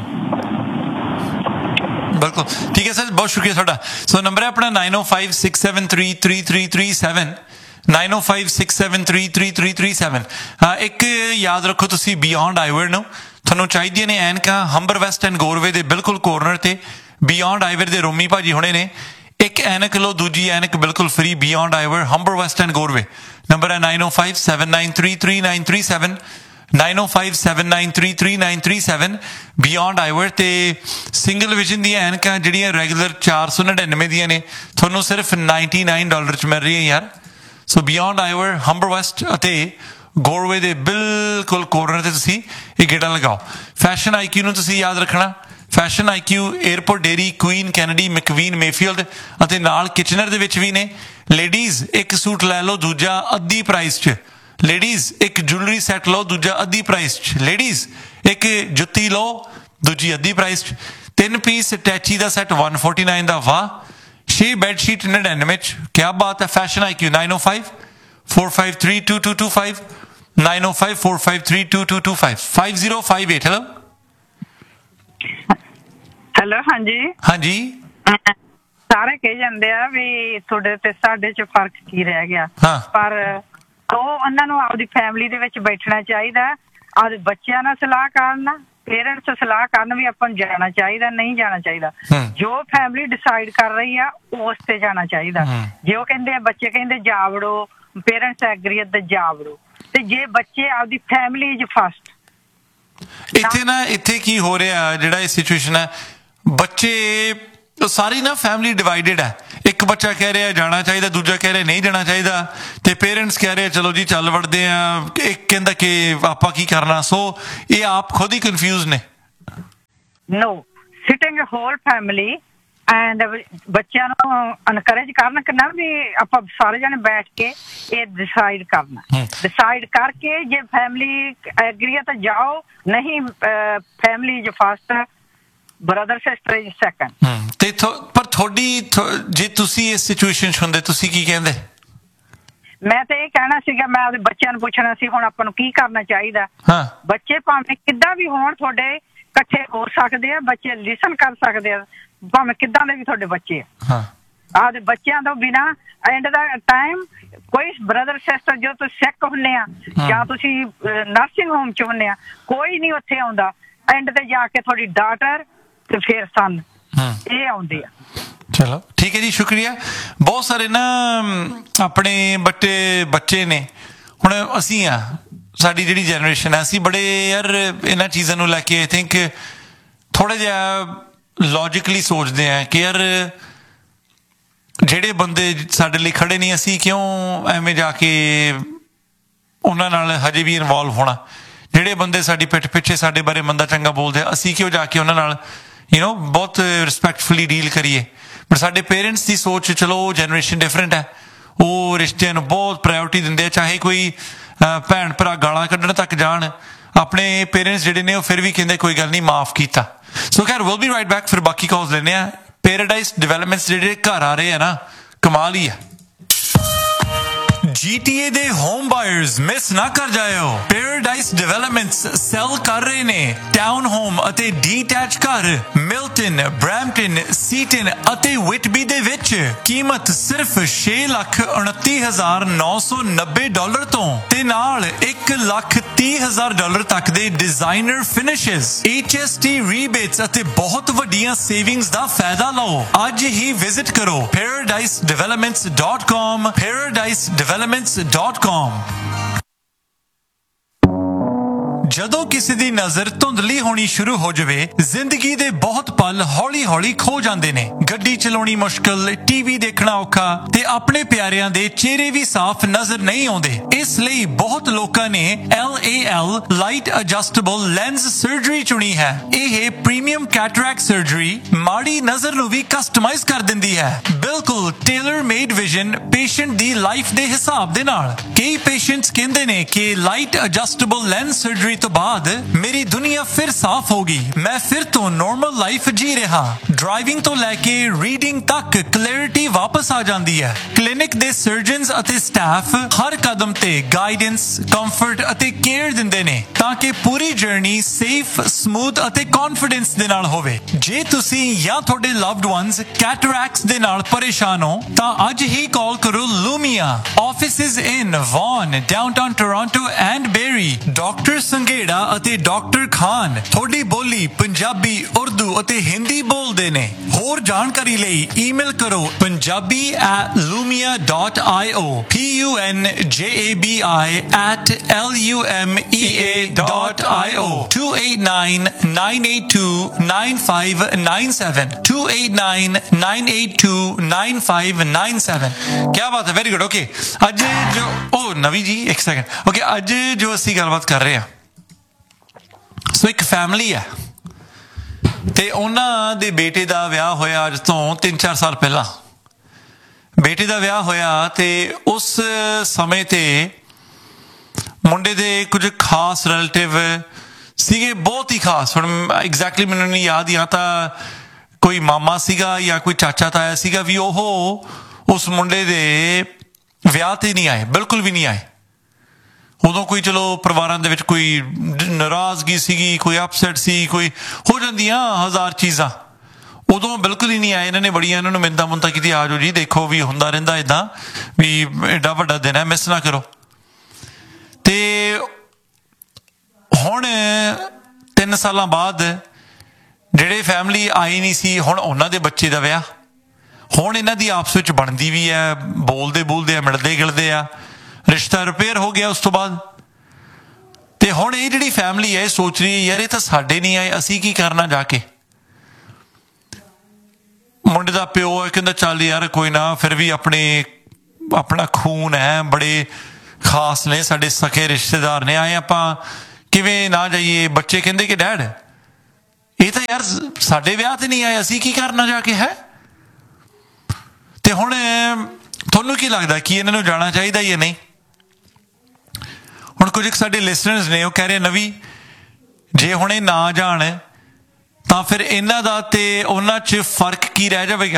ਬਿਲਕੁਲ ਠੀਕ ਹੈ ਸਰ, ਬਹੁਤ ਸ਼ੁਕਰੀਆ ਤੁਹਾਡਾ। ਸੋ ਨੰਬਰ ਹੈ ਆਪਣਾ ਨਾਈਨ ਓ five six seven three three three three seven nine ਓ five six seven three three three three seven. ਇੱਕ ਯਾਦ ਰੱਖੋ ਤੁਸੀਂ ਬਿਯੋਂਡ ਆਈਵਰ ਨੂੰ ਤੁਹਾਨੂੰ ਚਾਹੀਦੀਆਂ ਨੇ ਐਨਕਾਂ ਹੰਬਰ ਵੈਸਟ ਐਂਡ ਗੋਰਵੇ ਦੇ ਬਿਲਕੁਲ ਕੋਰਨਰ ਤੇ। ਬਿਯੋਂਡ ਆਈਵਰ ਦੇ ਰੋਮੀ ਭਾਜੀ ਹੁਣੇ ਨੇ, ਇੱਕ ਐਨਕ ਲਓ ਦੂਜੀ ਐਨਕ ਬਿਲਕੁਲ free. Beyond ਆਈਵਰ Humber West and ਗੋਰਵੇ। Number ਹੈ ਨਾਈਨ ਓ five seven nine three three nine three seven nine ਓ five seven nine three three nine three seven. Beyond ਆਈਵਰ ਤੇ ਸਿੰਗਲ ਵਿਜ਼ਨ ਦੀਆਂ ਐਨਕਾਂ ਜਿਹੜੀਆਂ ਰੈਗੂਲਰ ਚਾਰ ਸੌ ਨੜਿਨਵੇਂ ਦੀਆਂ ਨੇ ਤੁਹਾਨੂੰ ਸਿਰਫ ਨਾਈਨਟੀ ਨਾਈਨ ਡਾਲਰ 'ਚ ਮਿਲ ਰਹੀਆਂ ਯਾਰ। ਸੋ ਬਿਯੋਂਡ ਆਈਵਰ ਹੰਬਰ ਵੈਸਟ ਅਤੇ ਗੋਰਵੇ ਦੇ ਬਿਲਕੁਲ ਕੋਰਨਰ ਤੇ ਤੁਸੀਂ ਇਹ ਗੇੜਾ ਲਗਾਓ। ਫੈਸ਼ਨ ਆਈ ਕਿਊ ਨੂੰ ਤੁਸੀਂ ਯਾਦ ਰੱਖਣਾ। ਫੈਸ਼ਨ ਆਈ ਕਿਊ airport dairy, Queen Kennedy, ਮੈਕਵੀਨ, Mayfield ਅਤੇ ਨਾਲ ਕਿਚਨਰ ਦੇ ਵਿੱਚ ਵੀ ਨੇ। ਲੇਡੀਜ਼ ਇੱਕ ਸੂਟ ਲੈ ਲਓ ਦੂਜਾ ਅੱਧੀ ਪ੍ਰਾਈਸ 'ਚ। ਲੇਡੀਜ਼ ਇੱਕ ਜੁਐਲਰੀ ਸੈੱਟ ਲਓ ਦੂਜਾ ਅੱਧੀ ਪ੍ਰਾਈਸ 'ਚ। ਲੇਡੀਜ਼ ਇੱਕ ਜੁੱਤੀ ਲਓ ਦੂਜੀ ਅੱਧੀ ਪ੍ਰਾਈਸ 'ਚ। ਤਿੰਨ ਪੀਸ ਅਟੈਚੀ ਦਾ ਸੈੱਟ ਇੱਕ ਸੌ ਉਨਤਾਲੀ ਦਾ। ਵਾਹ। ਛੇ ਬੈਡਸ਼ੀਟ ਨੜਿਨਵੇਂ 'ਚ। ਕਿਆ ਬਾਤ ਹੈ। Fashion I Q nine O five four five three two to to five nine O five four five three two to to five five zero five eight. Hello hello ਹਾਂਜੀ ਹਾਂਜੀ। ਸਾਰੇ ਕਹੀ ਜਾਂਦੇ ਆ ਵੀ ਤੁਹਾਡੇ ਤੇ ਸਾਡੇ 'ਚ ਫਰਕ ਕੀ ਰਹਿ ਗਿਆ, ਪਰ ਉਹ ਉਹਨਾਂ ਨੂੰ ਆਪਦੀ ਫੈਮਿਲੀ ਦੇ ਵਿੱਚ ਬੈਠਣਾ ਚਾਹੀਦਾ, ਆਪਦੇ ਬੱਚਿਆਂ ਨਾਲ ਸਲਾਹ ਕਰਨ, ਪੇਰੈਂਟਸ ਸਲਾਹ ਕਰਨ ਵੀ ਆਪਾਂ ਨੂੰ ਜਾਣਾ ਚਾਹੀਦਾ ਨਹੀਂ ਜਾਣਾ ਚਾਹੀਦਾ। ਜੋ ਫੈਮਿਲੀ ਡਿਸਾਈਡ ਕਰ ਰਹੀ ਆ ਉਸ ਤੇ ਜਾਣਾ ਚਾਹੀਦਾ। ਜੇ ਉਹ ਕਹਿੰਦੇ ਆ ਬੱਚੇ ਕਹਿੰਦੇ ਜਾ ਵੜੋ, ਪੇਰੈਂਟਸ ਐਗਰੀ ਤੇ ਜਾ ਵੜੋ। ਤੇ ਜੇ ਬੱਚੇ ਆਪਦੀ ਫੈਮਿਲੀ ਇਜ਼ ਫਸਟ। ਇੱਥੇ ਨਾ ਇੱਥੇ ਕੀ ਹੋ ਰਿਹਾ ਜਿਹੜਾ ਇਹ ਸਿਚੁਏਸ਼ਨ ਹੈ, ਬੱਚੇ ਸਾਰੀ ਨਾ ਫੈਮਿਲੀ ਡਿਵਾਈਡਡ ਹੈ। ਇੱਕ ਬੱਚਾ ਕਹਿ ਰਿਹਾ ਜਾਣਾ ਚਾਹੀਦਾ, ਦੂਜਾ ਕਹਿ ਰਿਹਾ ਨਹੀਂ ਜਾਣਾ ਚਾਹੀਦਾ, ਤੇ ਪੇਰੈਂਟਸ ਕਹਿ ਰਹੇ ਚਲੋ ਜੀ ਚੱਲ ਵੜਦੇ ਆ, ਇੱਕ ਕਹਿੰਦਾ ਕਿ ਆਪਾਂ ਕੀ ਕਰਨਾ। ਸੋ ਇਹ ਆਪ ਖੁਦ ਹੀ ਕਨਫਿਊਜ਼ ਨੇ। ਨੋ ਸਿਟਿੰਗ ਹੋਲ ਫੈਮਿਲੀ ਐਂਡ ਬੱਚਿਆਂ ਨੂੰ ਐਨਕਰੇਜ ਕਰਨ ਕਿ ਨਾ ਵੀ ਆਪਾਂ ਸਾਰੇ ਜਣੇ ਬੈਠ ਕੇ ਇਹ ਡਿਸਾਈਡ ਕਰਨਾ। ਡਿਸਾਈਡ ਕਰਕੇ ਜੇ ਫੈਮਿਲੀ ਐਗਰੀ ਹੈ ਤਾਂ ਜਾਓ, ਨਹੀਂ family is first, brother sister is second. ਤੇ ਪਰ ਤੁਹਾਡੀ ਜੇ ਤੁਸੀਂ ਇਸ ਸਿਚੁਏਸ਼ਨ 'ਚ ਹੁੰਦੇ ਤੁਸੀਂ ਕੀ ਕਹਿੰਦੇ? ਮੈਂ ਤਾਂ ਇਹ ਕਹਿਣਾ ਸੀਗਾ, ਮੈਂ ਆਪਦੇ ਬੱਚਿਆਂ ਨੂੰ ਪੁੱਛਣਾ ਸੀ ਹੁਣ ਆਪਾਂ ਨੂੰ ਕੀ ਕਰਨਾ ਚਾਹੀਦਾ। ਬੱਚੇ ਭਾਵੇਂ ਕਿੱਦਾਂ ਵੀ ਹੋਣ ਤੁਹਾਡੇ ਇਕੱਠੇ ਹੋ ਸਕਦੇ ਆ, ਬੱਚੇ ਲਿਸਨ ਕਰ ਸਕਦੇ ਆ ਭਾਵੇਂ ਕਿੱਦਾਂ ਦੇ ਵੀ ਤੁਹਾਡੇ ਬੱਚੇ ਆ। ਆਪਦੇ ਬੱਚਿਆਂ ਤੋਂ ਬਿਨਾਂ ਐਂਡ ਦਾ ਟਾਈਮ ਕੋਈ ਬ੍ਰਦਰ ਸਿਸਟਰ ਜੋ ਤੁਸੀਂ ਸਿੱਖ ਹੁੰਦੇ ਆ ਜਾਂ ਤੁਸੀਂ ਨਰਸਿੰਗ ਹੋਮ 'ਚ ਹੁੰਦੇ ਆ, ਕੋਈ ਨਹੀਂ ਉੱਥੇ ਆਉਂਦਾ। ਐਂਡ ਤੇ ਜਾ ਕੇ ਤੁਹਾਡੀ ਡਾਟਰ ਤੇ ਫਿਰ ਸਨ ਇਹ ਆਉਂਦੇ ਆ। ਚਲੋ ਠੀਕ ਹੈ ਜੀ, ਸ਼ੁਕਰੀਆ। ਬਹੁਤ ਸਾਰੇ ਨਾ ਆਪਣੇ ਬੱਟੇ ਬੱਚੇ ਨੇ, ਹੁਣ ਅਸੀਂ ਆ ਸਾਡੀ ਜਿਹੜੀ ਜਨਰੇਸ਼ਨ ਹੈ ਅਸੀਂ ਬੜੇ ਯਾਰ ਇਹਨਾਂ ਚੀਜ਼ਾਂ ਨੂੰ ਲੈ ਕੇ ਆਈ ਥਿੰਕ ਥੋੜ੍ਹਾ ਜਿਹਾ ਲੌਜਿਕਲੀ ਸੋਚਦੇ ਹਾਂ ਕਿ ਯਾਰ ਜਿਹੜੇ ਬੰਦੇ ਸਾਡੇ ਲਈ ਖੜੇ ਨਹੀਂ ਅਸੀਂ ਕਿਉਂ ਐਵੇਂ ਜਾ ਕੇ ਉਹਨਾਂ ਨਾਲ ਹਜੇ ਵੀ ਇਨਵੋਲਵ ਹੋਣਾ। ਜਿਹੜੇ ਬੰਦੇ ਸਾਡੀ ਪਿੱਠ ਪਿੱਛੇ ਸਾਡੇ ਬਾਰੇ ਮੰਦਾ ਚੰਗਾ ਬੋਲਦੇ ਆ ਅਸੀਂ ਕਿਉਂ ਜਾ ਕੇ ਉਹਨਾਂ ਨਾਲ ਯੂ ਨੋ ਬਹੁਤ ਰਿਸਪੈਕਟਫੁਲੀ ਡੀਲ ਕਰੀਏ। ਪਰ ਸਾਡੇ ਪੇਰੈਂਟਸ ਦੀ ਸੋਚ ਚਲੋ ਉਹ ਜਨਰੇਸ਼ਨ ਡਿਫਰੈਂਟ ਹੈ, ਉਹ ਰਿਸ਼ਤਿਆਂ ਨੂੰ ਬਹੁਤ ਪ੍ਰਾਇਓਰਿਟੀ ਦਿੰਦੇ ਆ, ਚਾਹੇ ਕੋਈ ਭੈਣ ਭਰਾ ਗਾਲਾਂ ਕੱਢਣ ਤੱਕ ਜਾਣ, ਆਪਣੇ ਪੇਰੈਂਟਸ ਜਿਹੜੇ ਨੇ ਉਹ ਫਿਰ ਵੀ ਕਹਿੰਦੇ ਕੋਈ ਗੱਲ ਨਹੀਂ ਮਾਫ ਕੀਤਾ। ਸੋ ਖੈਰ ਵਿਲ ਬੀ ਰਾਈਟ ਬੈਕ। ਫਿਰ ਬਾਕੀ ਕਾਲਸ ਲੈਂਦੇ ਆ। ਪੈਰਾਡਾਈਜ਼ ਡਿਵੈਲਪਮੈਂਟਸ ਜਿਹੜੇ ਘਰ ਆ ਰਹੇ ਆ ਨਾ ਕਮਾਲ ਹੀ ਆ। G T A ਦੇ ਹੋਮ ਬਾਇਰਸ ਮਿਸ ਨਾ ਕਰ ਜਾਇਓ। ਪੈਰਾਡਾਈਜ਼ ਡਿਵੈਲਪਮੈਂਟਸ ਸੈਲ ਕਰ ਰਹੇ ਨੇ ਟਾਊਨ ਹੋਮ ਅਤੇ ਡੀਟੈਚ ਘਰ ਮਿਲਟਨ, ਬ੍ਰੈਂਪਟਨ, ਸੀਟਨ ਅਤੇ ਵਿਟਬੀ ਦੇ ਵਿੱਚ। ਕੀਮਤ ਸਿਰਫ ਛੇ ਲੱਖ ਉਨੱਤੀ ਹਜ਼ਾਰ ਨੌ ਸੌ ਨੱਬੇ ਡਾਲਰ ਤੋਂ ਤੇ ਨਾਲ ਇੱਕ ਲੱਖ ਤੀਹ ਹਜ਼ਾਰ ਡਾਲਰ ਤੱਕ ਦੇ ਡਿਜ਼ਾਈਨਰ ਫਿਨਿਸ਼ਸ, H S T ਰੀਬੇਟਸ ਅਤੇ ਬਹੁਤ ਵੱਡੀਆਂ ਸੇਵਿੰਗਸ ਦਾ ਫਾਇਦਾ ਲਓ। ਅੱਜ ਹੀ ਵਿਜ਼ਿਟ ਕਰੋ paradise developments dot com paradise developments dot com. ਜਦੋਂ ਕਿਸੇ ਦੀ ਨਜ਼ਰ ਧੁੰਦਲੀ ਹੋਣੀ ਸ਼ੁਰੂ ਹੋ ਜਾਵੇ ਜ਼ਿੰਦਗੀ ਦੇ ਬਹੁਤ ਪਲ ਹੌਲੀ-ਹੌਲੀ ਖੋ ਜਾਂਦੇ ਨੇ। ਗੱਡੀ ਚਲਾਉਣੀ ਮੁਸ਼ਕਲ, ਟੀਵੀ ਦੇਖਣਾ ਔਖਾ ਤੇ ਆਪਣੇ ਪਿਆਰਿਆਂ ਦੇ ਚਿਹਰੇ ਵੀ ਸਾਫ਼ ਨਜ਼ਰ ਨਹੀਂ ਆਉਂਦੇ। ਇਸ ਲਈ ਬਹੁਤ ਲੋਕਾਂ ਨੇ L A L light adjustable lens surgery ਚੁਣੀ ਹੈ। ਇਹ ਪ੍ਰੀਮੀਅਮ ਕੈਟਰੈਕਟ ਸਰਜਰੀ ਮਾੜੀ ਨਜ਼ਰ ਨੂੰ ਵੀ ਕਸਟਮਾਈਜ਼ ਕਰ ਦਿੰਦੀ ਹੈ, ਬਿਲਕੁਲ ਟੇਲਰ ਮੇਡ ਵਿਜ਼ਨ ਪੇਸ਼ੈਂਟ ਦੀ ਲਾਈਫ ਦੇ ਹਿਸਾਬ ਦੇ ਨਾਲ। ਕਈ ਪੇਸ਼ੈਂਟਸ ਕਹਿੰਦੇ ਨੇ ਕਿ ਲਾਈਟ ਐਡਜਸਟੇਬਲ ਲੈਂਸ ਸਰਜਰੀ ਤੋਂ ਬਾਅਦ ਮੇਰੀ ਦੁਨੀਆ दुनिया फिर साफ होगी, मैं फिर तो नॉर्मल लाइफ जी रहा। ड्राइविंग तो लैके रीडिंग तक क्लैरिटी वापस आ जाती है। क्लिनिक दे सर्जन्स ਅਤੇ स्टाफ हर कदम ते गाइडेंस, कंफर्ट ਅਤੇ केयर ਦਿੰਦੇ ਨੇ ਤਾਂ ਕਿ ਪੂਰੀ ਜਰਨੀ ਸੇਫ, ਸਮੂਥ ਅਤੇ ਕੌਨਫੀਡੈਂਸ ਦੇ ਨਾਲ ਹੋਵੇ। ਜੇ ਤੁਸੀਂ ਜਾਂ ਤੁਹਾਡੇ ਲਵਡ ਵਨਸ ਕੈਟਰੈਕਟਸ ਦੇ ਨਾਲ ਪਰੇਸ਼ਾਨ ਹੋ ਤਾਂ ਅੱਜ ਹੀ ਕਾਲ ਕਰੋ ਲੂਮੀਆ। Offices in won, downtown Toronto and berry. Doctor Sanghera ਅਤੇ ਡਾਕਟਰ ਖਾਨ ਤੁਹਾਡੀ ਬੋਲੀ ਪੰਜਾਬੀ, ਉਰਦੂ ਅਤੇ ਹਿੰਦੀ ਬੋਲਦੇ ਨੇ। ਹੋਰ ਜਾਣਕਾਰੀ ਲਈ ਈਮੇਲ ਕਰੋ Punjabi at lumia dot io, P U N J A B I at L U M E A dot I O, two eight nine, nine eight two, nine five nine seven, two eight nine, nine eight two, nine five nine seven। क्या बात है, very good. Okay, ਅੱਜ ਜੋ ओ ਨਵੀ ਜੀ ਇੱਕ second. Okay, ਅੱਜ ਜੋ ਅਸੀਂ ਗੱਲਬਾਤ ਕਰ ਰਹੇ ਹਾਂ, ਸੋ ਇੱਕ ਫੈਮਿਲੀ ਹੈ ਤੇ ਉਹਨਾਂ ਦੇ ਬੇਟੇ ਦਾ ਵਿਆਹ ਹੋਇਆ ਅੱਜ ਤੋਂ ਤਿੰਨ ਚਾਰ ਸਾਲ ਪਹਿਲਾਂ। ਬੇਟੇ ਦਾ ਵਿਆਹ ਹੋਇਆ ਤੇ ਉਸ ਸਮੇਂ ਤੇ ਮੁੰਡੇ ਦੇ ਕੁਝ ਖਾਸ ਰਿਲੇਟਿਵ ਸੀਗੇ, ਬਹੁਤ ਹੀ ਖਾਸ। ਹੁਣ ਐਗਜ਼ੈਕਟਲੀ ਮੈਨੂੰ ਨਹੀਂ ਯਾਦ, ਜਾਂ ਤਾਂ ਕੋਈ ਮਾਮਾ ਸੀਗਾ ਜਾਂ ਕੋਈ ਚਾਚਾ ਤਾਇਆ ਸੀਗਾ, ਵੀ ਉਹ ਉਸ ਮੁੰਡੇ ਦੇ ਵਿਆਹ ਤੇ ਨਹੀਂ ਆਏ, ਬਿਲਕੁਲ ਵੀ ਨਹੀਂ ਆਏ। ਉਦੋਂ ਕੋਈ ਚਲੋ ਪਰਿਵਾਰਾਂ ਦੇ ਵਿੱਚ ਕੋਈ ਨਾਰਾਜ਼ਗੀ ਸੀਗੀ, ਕੋਈ ਅਪਸੈਟ ਸੀ, ਕੋਈ ਹੋ ਜਾਂਦੀਆਂ ਹਜ਼ਾਰ ਚੀਜ਼ਾਂ। ਉਦੋਂ ਬਿਲਕੁਲ ਹੀ ਨਹੀਂ ਆਏ। ਇਹਨਾਂ ਨੇ ਬੜੀਆਂ ਇਹਨਾਂ ਨੂੰ ਮਿੰਨਤਾਂ ਮੁੰਨਤਾਂ ਕੀਤੀ, ਆ ਜਾਓ ਜੀ, ਦੇਖੋ ਵੀ ਹੁੰਦਾ ਰਹਿੰਦਾ ਇੱਦਾਂ, ਵੀ ਐਡਾ ਵੱਡਾ ਦਿਨ ਹੈ, ਮਿਸ ਨਾ ਕਰੋ। ਤੇ ਹੁਣ ਤਿੰਨ ਸਾਲਾਂ ਬਾਅਦ ਜਿਹੜੇ ਫੈਮਿਲੀ ਆਈ ਨਹੀਂ ਸੀ, ਹੁਣ ਉਹਨਾਂ ਦੇ ਬੱਚੇ ਦਾ ਵਿਆਹ। ਹੁਣ ਇਹਨਾਂ ਦੀ ਆਪਸ ਵਿੱਚ ਬਣਦੀ ਵੀ ਹੈ, ਬੋਲਦੇ ਬੋਲਦੇ ਆ, ਮਿਲਦੇ ਗਿਲਦੇ ਆ, ਰਿਸ਼ਤਾ ਰਿਪੇਅਰ ਹੋ ਗਿਆ ਉਸ ਤੋਂ ਬਾਅਦ। ਤੇ ਹੁਣ ਇਹ ਜਿਹੜੀ ਫੈਮਿਲੀ ਹੈ ਇਹ ਸੋਚ ਰਹੀ ਹੈ, ਯਾਰ ਇਹ ਤਾਂ ਸਾਡੇ ਨਹੀਂ ਆਏ, ਅਸੀਂ ਕੀ ਕਰਨਾ ਜਾ ਕੇ। ਮੁੰਡੇ ਦਾ ਪਿਓ ਹੈ, ਕਹਿੰਦਾ ਚੱਲ ਯਾਰ ਕੋਈ ਨਾ, ਫਿਰ ਵੀ ਆਪਣੇ ਆਪਣਾ ਖੂਨ ਹੈ, ਬੜੇ ਖਾਸ ਨੇ, ਸਾਡੇ ਸਕੇ ਰਿਸ਼ਤੇਦਾਰ ਨੇ, ਆਏ ਆਪਾਂ ਕਿਵੇਂ ਨਾ ਜਾਈਏ। ਬੱਚੇ ਕਹਿੰਦੇ ਕਿ ਡੈਡ ਇਹ ਤਾਂ ਯਾਰ ਸਾਡੇ ਵਿਆਹ ਤੇ ਨਹੀਂ ਆਏ, ਅਸੀਂ ਕੀ ਕਰਨਾ ਜਾ ਕੇ ਹੈ। ਤੇ ਹੁਣ ਤੁਹਾਨੂੰ ਕੀ ਲੱਗਦਾ ਕਿ ਇਹਨਾਂ ਨੂੰ ਜਾਣਾ ਚਾਹੀਦਾ ਜਾਂ ਨਹੀਂ? ਹੁਣ ਕੁਝ ਸਾਡੇ ਲਿਸਨਰਸ ਨੇ, ਉਹ ਕਹਿ ਰਹੇ ਨਵੀ ਜੇ ਹੁਣ ਇਹ ਨਾ ਜਾਣ ਤਾਂ ਫਿਰ ਇਹਨਾਂ ਦਾ ਤੇ ਉਹਨਾਂ 'ਚ ਫਰਕ ਕੀ ਰਹਿ ਜਾਵੇਗਾ।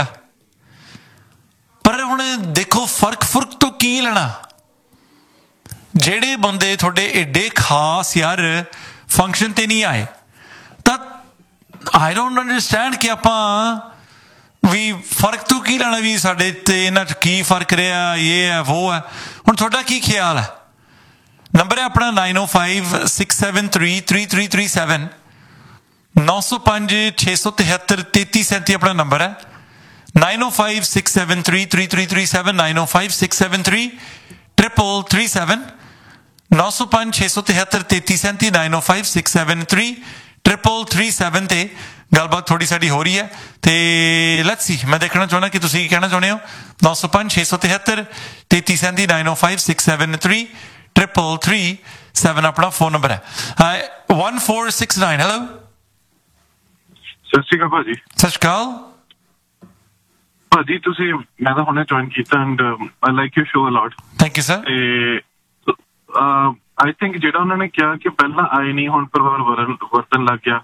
ਪਰ ਹੁਣ ਦੇਖੋ, ਫਰਕ ਫੁਰਕ ਤੋਂ ਕੀ ਲੈਣਾ। ਜਿਹੜੇ ਬੰਦੇ ਤੁਹਾਡੇ ਏਡੇ ਖਾਸ ਯਾਰ ਫੰਕਸ਼ਨ ਤੇ ਨਹੀਂ ਆਏ, ਤਾਂ ਆਈ ਡੋਂਟ ਅੰਡਰਸਟੈਂਡ ਕਿ ਆਪਾਂ ਵੀ ਫਰਕ ਤੋਂ ਕੀ ਲੈਣਾ, ਵੀ ਸਾਡੇ ਤੇ ਇਹਨਾਂ 'ਚ ਕੀ ਫਰਕ ਰਿਹਾ, ਇਹ ਹੈ ਵੋ ਹੈ। ਹੁਣ ਤੁਹਾਡਾ ਕੀ ਖਿਆਲ ਹੈ? ਨੰਬਰ ਹੈ ਆਪਣਾ ਨਾਈਨ ਓ five six seven three three three three seven, ਨੌ ਸੌ ਪੰਜ ਛੇ ਸੌ ਤਿਹੱਤਰ ਤੇਤੀ ਸੈਂਤੀ ਆਪਣਾ ਨੰਬਰ ਹੈ। ਨਾਈਨ ਓ five six seven three three three three seven, nine ਓ five six seven three triple three seven, ਨੌ ਸੌ ਪੰਜ ਛੇ ਸੌ ਤਿਹੱਤਰ ਤੇਤੀ ਸੈਂਤੀ, ਨਾਈਨ ਓ five six seven three triple three seven ਤੇ ਗੱਲਬਾਤ ਥੋੜੀ ਸਾਡੀ ਹੋ ਰਹੀ ਹੈ। ਤੇ ਲੈਟਸ ਸੀ, ਮੈਂ ਦੇਖਣਾ ਚਾਹੁੰਦਾ ਕਿ ਤੁਸੀਂ ਕੀ ਕਹਿਣਾ ਚਾਹੁੰਦੇ ਹੋ। ਨੌ ਸੌ ਪੰਜ ਛੇ ਸੌ ਤਿਹੱਤਰ ਤੇਤੀ ਸੈਂਤੀ, ਨਾਈਨ ਓ five six seven three triple three seven ਆਪਣਾ ਫੋਨ ਨੰਬਰ ਹੈ। One four six nine, hello. ਸਤਿ ਸ਼੍ਰੀ ਅਕਾਲ ਭਾਜੀ। ਸਤਿ ਸ਼੍ਰੀ ਅਕਾਲ ਭਾਜੀ। ਤੁਸੀਂ, ਮੈਂ ਤਾਂ ਹੁਣੇ ਜੁਆਇਨ ਕੀਤਾ and I like you show a lot. Thank you sir. ਤੇ ਆਈ ਥਿੰਕ ਜਿਹੜਾ ਉਹਨਾਂ ਨੇ ਕਿਹਾ ਕਿ ਪਹਿਲਾਂ ਆਏ ਨਹੀਂ, ਹੁਣ ਪਰਿਵਾਰ ਵਰਤਨ ਲੱਗ ਗਿਆ,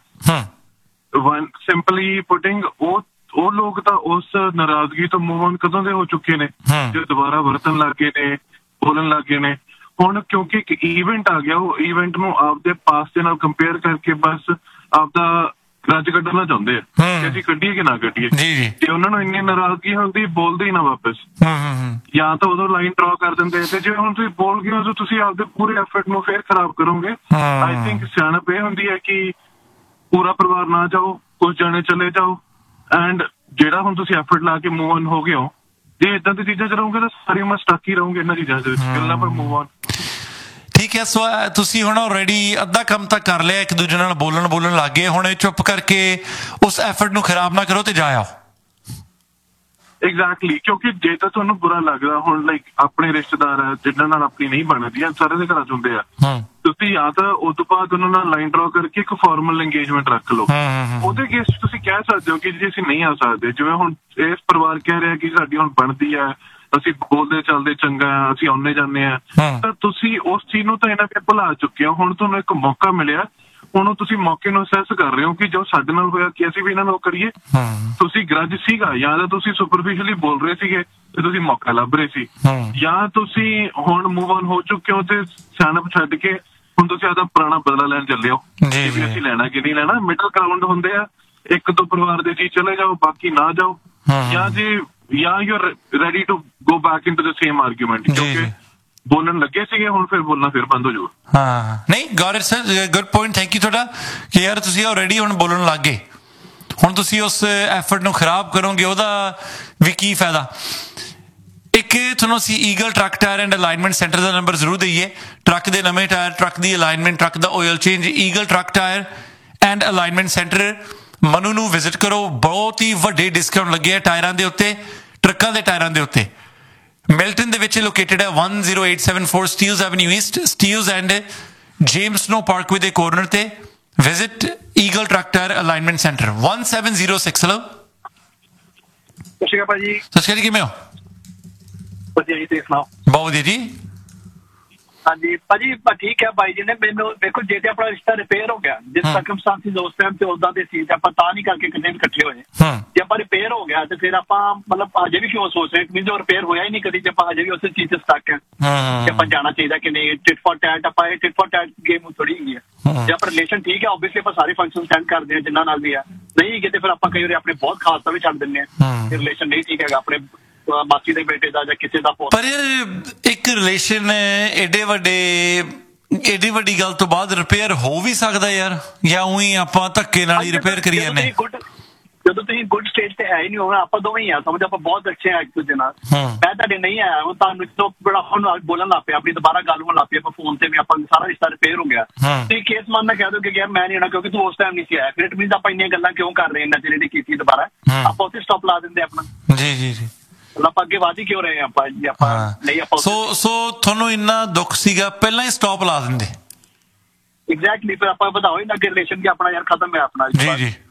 ਵਨ ਸਿੰਪਲੀ ਪੁਟਿੰਗ, ਉਹ ਉਹ ਲੋਕ ਤਾਂ ਉਸ ਨਾਰਾਜ਼ਗੀ ਤੋਂ ਮੂਵ ਔਨ ਕਦੋਂ ਦੇ ਹੋ ਚੁੱਕੇ ਨੇ, ਜੋ ਦੁਬਾਰਾ ਵਰਤਨ ਲੱਗ ਗਏ ਨੇ, ਬੋਲਣ ਲੱਗ ਗਏ ਨੇ। ਹੁਣ ਕਿਉਂਕਿ ਇੱਕ ਈਵੈਂਟ ਆ ਗਿਆ, ਉਹ ਈਵੈਂਟ ਨੂੰ ਆਪਦੇ ਪਾਸ ਦੇ ਨਾਲ ਕੰਪੇਅਰ ਕਰਕੇ ਬਸ ਆਪਦਾ ਰੱਜ ਕੱਢਣਾ ਚਾਹੁੰਦੇ ਆ ਕਿ ਅਸੀਂ ਕੱਢੀਏ ਕਿ ਨਾ ਕੱਢੀਏ। ਤੇ ਉਹਨਾਂ ਨੂੰ ਇੰਨੀ ਨਾਰਾਜ਼ਗੀ ਹੁੰਦੀ, ਬੋਲਦੇ ਹੀ ਨਾ ਵਾਪਸ, ਜਾਂ ਤਾਂ ਉਦੋਂ ਲਾਈਨ ਡਰਾ ਕਰ ਦਿੰਦੇ। ਤੇ ਜੇ ਹੁਣ ਤੁਸੀਂ ਬੋਲ ਗਏ ਹੋ, ਤੁਸੀਂ ਆਪਦੇ ਪੂਰੇ ਐਫਰਟ ਨੂੰ ਫੇਰ ਖਰਾਬ ਕਰੋਗੇ। ਆਈ ਥਿੰਕ ਸਿਆਣਪ ਇਹ ਹੁੰਦੀ ਹੈ ਕਿ ਪੂਰਾ ਪਰਿਵਾਰ ਨਾ ਜਾਓ, ਕੁਝ ਜਾਣੇ ਚਲੇ ਜਾਓ, ਐਂਡ ਜਿਹੜਾ ਹੁਣ ਤੁਸੀਂ ਐਫਰਟ ਲਾ ਕੇ ਮੂਵ ਔਨ ਹੋ ਗਏ ਹੋ, ਜੇ ਏਦਾਂ ਦੀ ਚੀਜ਼ਾਂ ਚ ਰਹੋਗੇ ਤਾਂ ਸਾਰੀ ਉਮਰ ਸਟਕ ਹੀ ਰਹੋਗੇ ਇਹਨਾਂ ਚੀਜ਼ਾਂ ਦੇ ਵਿੱਚ, ਗੱਲਾਂ ਪਰ ਮੂਵ ਔਨ। ਠੀਕ ਹੈ। ਸੋ ਤੁਸੀਂ ਹੁਣ ਆਲਰੇਡੀ ਅੱਧਾ ਕੰਮ ਤਾਂ ਕਰ ਲਿਆ, ਇੱਕ ਦੂਜੇ ਨਾਲ ਬੋਲਣ ਬੋਲਣ ਲੱਗ ਗਏ। ਹੁਣ ਇਹ ਚੁੱਪ ਕਰਕੇ ਉਸ ਐਫਰਟ ਨੂੰ ਖਰਾਬ ਨਾ ਕਰੋ ਤੇ ਜਾ ਆਓ। ਐਗਜ਼ੈਕਟਲੀ, ਕਿਉਂਕਿ ਜੇ ਤਾਂ ਤੁਹਾਨੂੰ ਬੁਰਾ ਲੱਗਦਾ, ਹੁਣ ਲਾਈਕ ਆਪਣੇ ਰਿਸ਼ਤੇਦਾਰ ਆ ਜਿਹਨਾਂ ਨਾਲ ਆਪਣੀ ਨਹੀਂ ਬਣਦੀ, ਸਾਰੇ ਦੇ ਘਰਾਂ ਚ ਹੁੰਦੇ ਆ, ਤੁਸੀਂ ਜਾਂ ਤਾਂ ਉਸ ਤੋਂ ਬਾਅਦ ਉਹਨਾਂ ਨਾਲ ਲਾਈਨ ਡਰਾ ਕਰਕੇ ਇੱਕ ਫਾਰਮਲ ਇੰਗੇਜਮੈਂਟ ਰੱਖ ਲਓ। ਉਹਦੇ ਕੇਸ ਤੁਸੀਂ ਕਹਿ ਸਕਦੇ ਹੋ ਕਿ ਜੀ ਅਸੀਂ ਨਹੀਂ ਆ ਸਕਦੇ। ਜਿਵੇਂ ਹੁਣ ਇਸ ਪਰਿਵਾਰ ਕਹਿ ਰਿਹਾ ਕਿ ਸਾਡੀ ਹੁਣ ਬਣਦੀ ਹੈ, ਅਸੀਂ ਬੋਲਦੇ ਚੱਲਦੇ ਚੰਗਾ, ਅਸੀਂ ਆਉਂਦੇ ਜਾਂਦੇ ਆ, ਤਾਂ ਤੁਸੀਂ ਉਸ ਚੀਜ਼ ਨੂੰ ਤਾਂ ਇਹਨਾਂ ਦੇ ਭੁਲਾ ਚੁੱਕੇ ਹੋ। ਹੁਣ ਤੁਹਾਨੂੰ ਇੱਕ ਮੌਕਾ ਮਿਲਿਆ, ਹੁਣ ਤੁਸੀਂ ਮੌਕੇ ਨੂੰ ਅਸੈਸ ਕਰ ਰਹੇ ਹੋ ਕਿ ਜੋ ਸਾਡੇ ਨਾਲ ਹੋਇਆ ਕਿ ਅਸੀਂ ਵੀ ਇਹਨਾਂ ਨਾਲ ਕਰੀਏ। ਤੁਸੀਂ ਗਰਜ ਸੀਗਾ ਜਾਂ ਤਾਂ ਤੁਸੀਂ ਸੁਪਰਫਿਸ਼ਲੀ ਬੋਲ ਰਹੇ ਸੀਗੇ ਤੇ ਤੁਸੀਂ ਮੌਕਾ ਲੱਭ ਰਹੇ ਸੀ, ਜਾਂ ਤੁਸੀਂ ਹੁਣ ਮੂਵ ਆਨ ਹੋ ਚੁੱਕੇ ਹੋ ਤੇ ਸਿਆਣਪ ਛੱਡ ਕੇ ਹੁਣ ਤੁਸੀਂ ਆਦਾ ਪੁਰਾਣਾ ਬਦਲਾ ਲੈਣ ਚੱਲੇ ਹੋ ਵੀ ਅਸੀਂ ਲੈਣਾ ਕਿ ਨਹੀਂ ਲੈਣਾ। ਮਿਡਲ ਗਰਾਊਂਡ ਹੁੰਦੇ ਆ, ਇੱਕ ਦੋ ਪਰਿਵਾਰ ਦੇ ਜੀ ਚਲੇ ਜਾਓ ਬਾਕੀ ਨਾ ਜਾਓ, ਜਾਂ ਜੀ ਜਾਂ you are ready to go back into the same argument ਕਿਉਂਕਿ ਬੋਲਣ ਲੱਗੇ ਸੀਗੇ ਹੁਣ ਫਿਰ ਬੋਲਣਾ ਫਿਰ ਬੰਦ ਹੋ ਜਾਊ। ਹਾਂ ਨਹੀਂ got it sir, good point, thank you ਤੁਹਾਡਾ ਕਿ ਯਾਰ ਤੁਸੀਂ ਆਲਰੇਡੀ ਹੁਣ ਬੋਲਣ ਲੱਗ ਗਏ, ਹੁਣ ਤੁਸੀਂ ਉਸ ਐਫਰਟ ਨੂੰ ਖਰਾਬ ਕਰੋਗੇ ਉਹਦਾ ਵੀ ਕੀ ਫਾਇਦਾ। ਇੱਕ ਤੁਹਾਨੂੰ ਅਸੀਂ eagle truck tyre and alignment centre the number ਜ਼ਰੂਰ ਦਈਏ। ਟਰੱਕ ਦੇ ਨਵੇਂ tyre, truck the alignment, truck the oil change, eagle truck tyre and alignment centre Manu ਨੂੰ ਵਿਜ਼ਿਟ ਕਰੋ। ਬਹੁਤ ਹੀ ਵੱਡੇ ਡਿਸਕਾਊਂਟ ਲੱਗੇ ਆ ਟਾਇਰਾਂ ਦੇ ਉੱਤੇ, ਟਰੱਕਾਂ ਦੇ ਟਾਇਰਾਂ ਦੇ ਉੱਤੇ। ਮਿਲਟਨ ਦੇ ਵਿੱਚ ਲੋਕੇਟਡ ਹੈ one zero eight seven four Steeles avenue East, Steeles and James snow Parkway ਦੇ ਕੋਰਨਰ ਤੇ। Visit eagle truck tyre alignment centre one seven zero six। Hello ਸਤਿ ਸ਼੍ਰੀ ਅਕਾਲ ਭਾਜੀ। ਸਤਿ ਸ਼੍ਰੀ ਅਕਾਲ, ਕਿਵੇਂ ਹੋ? ਵਧੀਆ ਜੀ, ਤੁਸੀਂ ਸੁਣਾਓ? ਬਹੁਤ ਵਧੀਆ ਜੀ। ਹਾਂਜੀ ਭਾਜੀ ਠੀਕ ਹੈ ਬਾਈ ਜੀ ਨੇ ਮੈਨੂੰ ਦੇਖੋ ਜੇ ਤੇ ਆਪਣਾ ਰਿਸ਼ਤਾ ਰਿਪੇਅਰ ਹੋ ਗਿਆ, ਜਿਸ ਸਰਕਮਸਟੈਂਸਿਸ ਉਸ ਟਾਈਮ ਤੇ ਉਦਾਂ ਦੇ ਸੀ ਤੇ ਆਪਾਂ ਤਾਂ ਨਹੀਂ ਕਰਕੇ ਕਿੰਨੇ ਵੀ ਇਕੱਠੇ ਹੋਏ। ਜੇ ਆਪਾਂ ਰਿਪੇਅਰ ਹੋ ਗਿਆ ਤੇ ਫਿਰ ਆਪਾਂ ਮਤਲਬ ਅਜੇ ਵੀ ਕਿਉਂ ਸੋਚ ਰਹੇ ਕਿ ਜੋ ਰਿਪੇਅਰ ਹੋਇਆ ਹੀ ਨਹੀਂ ਕਦੀ, ਜੇ ਆਪਾਂ ਅਜੇ ਵੀ ਉਸੇ ਚੀਜ਼ ਤੇ ਸਟਕ ਹੈ ਕਿ ਆਪਾਂ ਜਾਣਾ ਚਾਹੀਦਾ ਕਿ ਨਹੀਂ। ਟਿਟ ਫॉर ਟੈਟ ਆਪਾਂ ਇਹ ਟਿਟ ਫॉर ਟੈਟ ਗੇਮ ਥੋੜੀ ਹੈਗੀ ਹੈ। ਜੇ ਆਪਾਂ ਰਿਲੇਸ਼ਨ ਠੀਕ ਹੈ ਓਬਵੀਅਸਲੀ ਆਪਾਂ ਸਾਰੇ ਫੰਕਸ਼ਨ ਸੈਂਡ ਕਰਦੇ ਹਾਂ ਜਿੰਨਾਂ ਨਾਲ ਵੀ ਆ, ਨਹੀਂ ਹੈਗੇ ਤੇ ਫਿਰ ਆਪਾਂ ਕਈ ਵਾਰੀ ਆਪਣੇ ਬਹੁਤ ਖਾਸ ਵੀ ਛੱਡ ਦਿੰਦੇ ਹਾਂ। ਰਿਲੇਸ਼ਨ ਨਹੀਂ ਠੀਕ ਹੈਗਾ ਆਪਣੇ ਮਾਸੀ ਦੇ ਬੇਟੇ ਦਾ ਜਾਂ ਕਿਸੇ ਦਾ। ਪਰ ਯਾਰ ਇੱਕ ਰਿਲੇਸ਼ਨ ਏਡੇ ਵੱਡੇ ਏਡੀ ਵੱਡੀ ਗੱਲ ਤੋਂ ਬਾਅਦ ਰਿਪੇਅਰ ਹੋ ਵੀ ਸਕਦਾ ਯਾਰ, ਜਾਂ ਉਹੀ ਆਪਾਂ ਧੱਕੇ ਨਾਲ ਹੀ ਰਿਪੇਅਰ ਕਰੀ ਜਾਂਦੇ। ਜਦੋਂ ਤੁਸੀਂ ਗੁੱਡ ਸਟੇਜ ਤੇ ਹੈ ਹੀ ਨਹੀਂ ਹੋਣਾ, ਆਪਾਂ ਦੋਵੇਂ ਹੀ ਆ ਸਮਝ, ਆਪਾਂ ਬਹੁਤ ਅੱਛੇ ਆ ਇੱਕ ਦੂਜੇ ਨਾਲ। ਮੈਂ ਤੁਹਾਡੇ ਨਹੀਂ ਆਇਆ ਹੁਣ ਤੁਹਾਨੂੰ ਜਦੋਂ ਬੜਾ ਹੁਣ ਬੋਲਣ ਲੱਗ ਪਿਆ, ਆਪਣੀ ਦੁਬਾਰਾ ਗੱਲ ਹੋਣ ਲੱਗ ਪਈ, ਆਪਾਂ ਫੋਨ ਤੇ ਵੀ ਆਪਾਂ ਸਾਰਾ ਰਿਸ਼ਤਾ ਰਿਪੇਅਰ ਹੋ ਗਿਆ। ਤੁਸੀਂ ਕੇਸ ਮੰਨਣਾ ਕਹਿ ਦੋਗੇ ਯਾਰ ਮੈਂ ਨਹੀਂ ਆਉਣਾ ਕਿਉਂਕਿ ਤੂੰ ਉਸ ਟਾਈਮ ਨਹੀਂ ਸੀ ਆਇਆ, ਫਿਰ ਇਟ ਮੀਨਸ ਆਪਾਂ ਇੰਨੀਆਂ ਗੱਲਾਂ ਕਿਉਂ ਕਰ ਰਹੇ ਇੰਨਾ ਚਿਰ ਜਿਹੜੀ ਕੀਤੀ ਦੁਬਾਰਾ, ਆਪਾਂ ਉੱਥੇ ਸਟਾਪ ਲਾ ਦਿੰਦੇ ਆਪਣਾ। ਜੀ ਜੀ ਜੀ ਆਪਾਂ ਅੱਗੇ ਵਧ ਹੀ ਕਿਉਂ ਰਹੇ ਆਪਾਂ ਜੀ, ਆਪਾਂ ਨਹੀਂ ਆਪਾਂ ਸੋ ਸੋ ਤੁਹਾਨੂੰ ਇੰਨਾ ਦੁੱਖ ਸੀਗਾ ਪਹਿਲਾਂ ਹੀ ਸਟਾਪ ਲਾ ਦਿੰਦੇ। ਐਗਜ਼ੈਕਟਲੀ ਫਿਰ ਆਪਾਂ ਵਧਾਓ ਹੀ ਨਾ ਅੱਗੇ ਰਿਲੇਸ਼ਨ ਕਿ ਆਪਣਾ ਯਾਰ ਖਤਮ ਹੈ ਆਪਣਾ। ਜੀ ਜੀ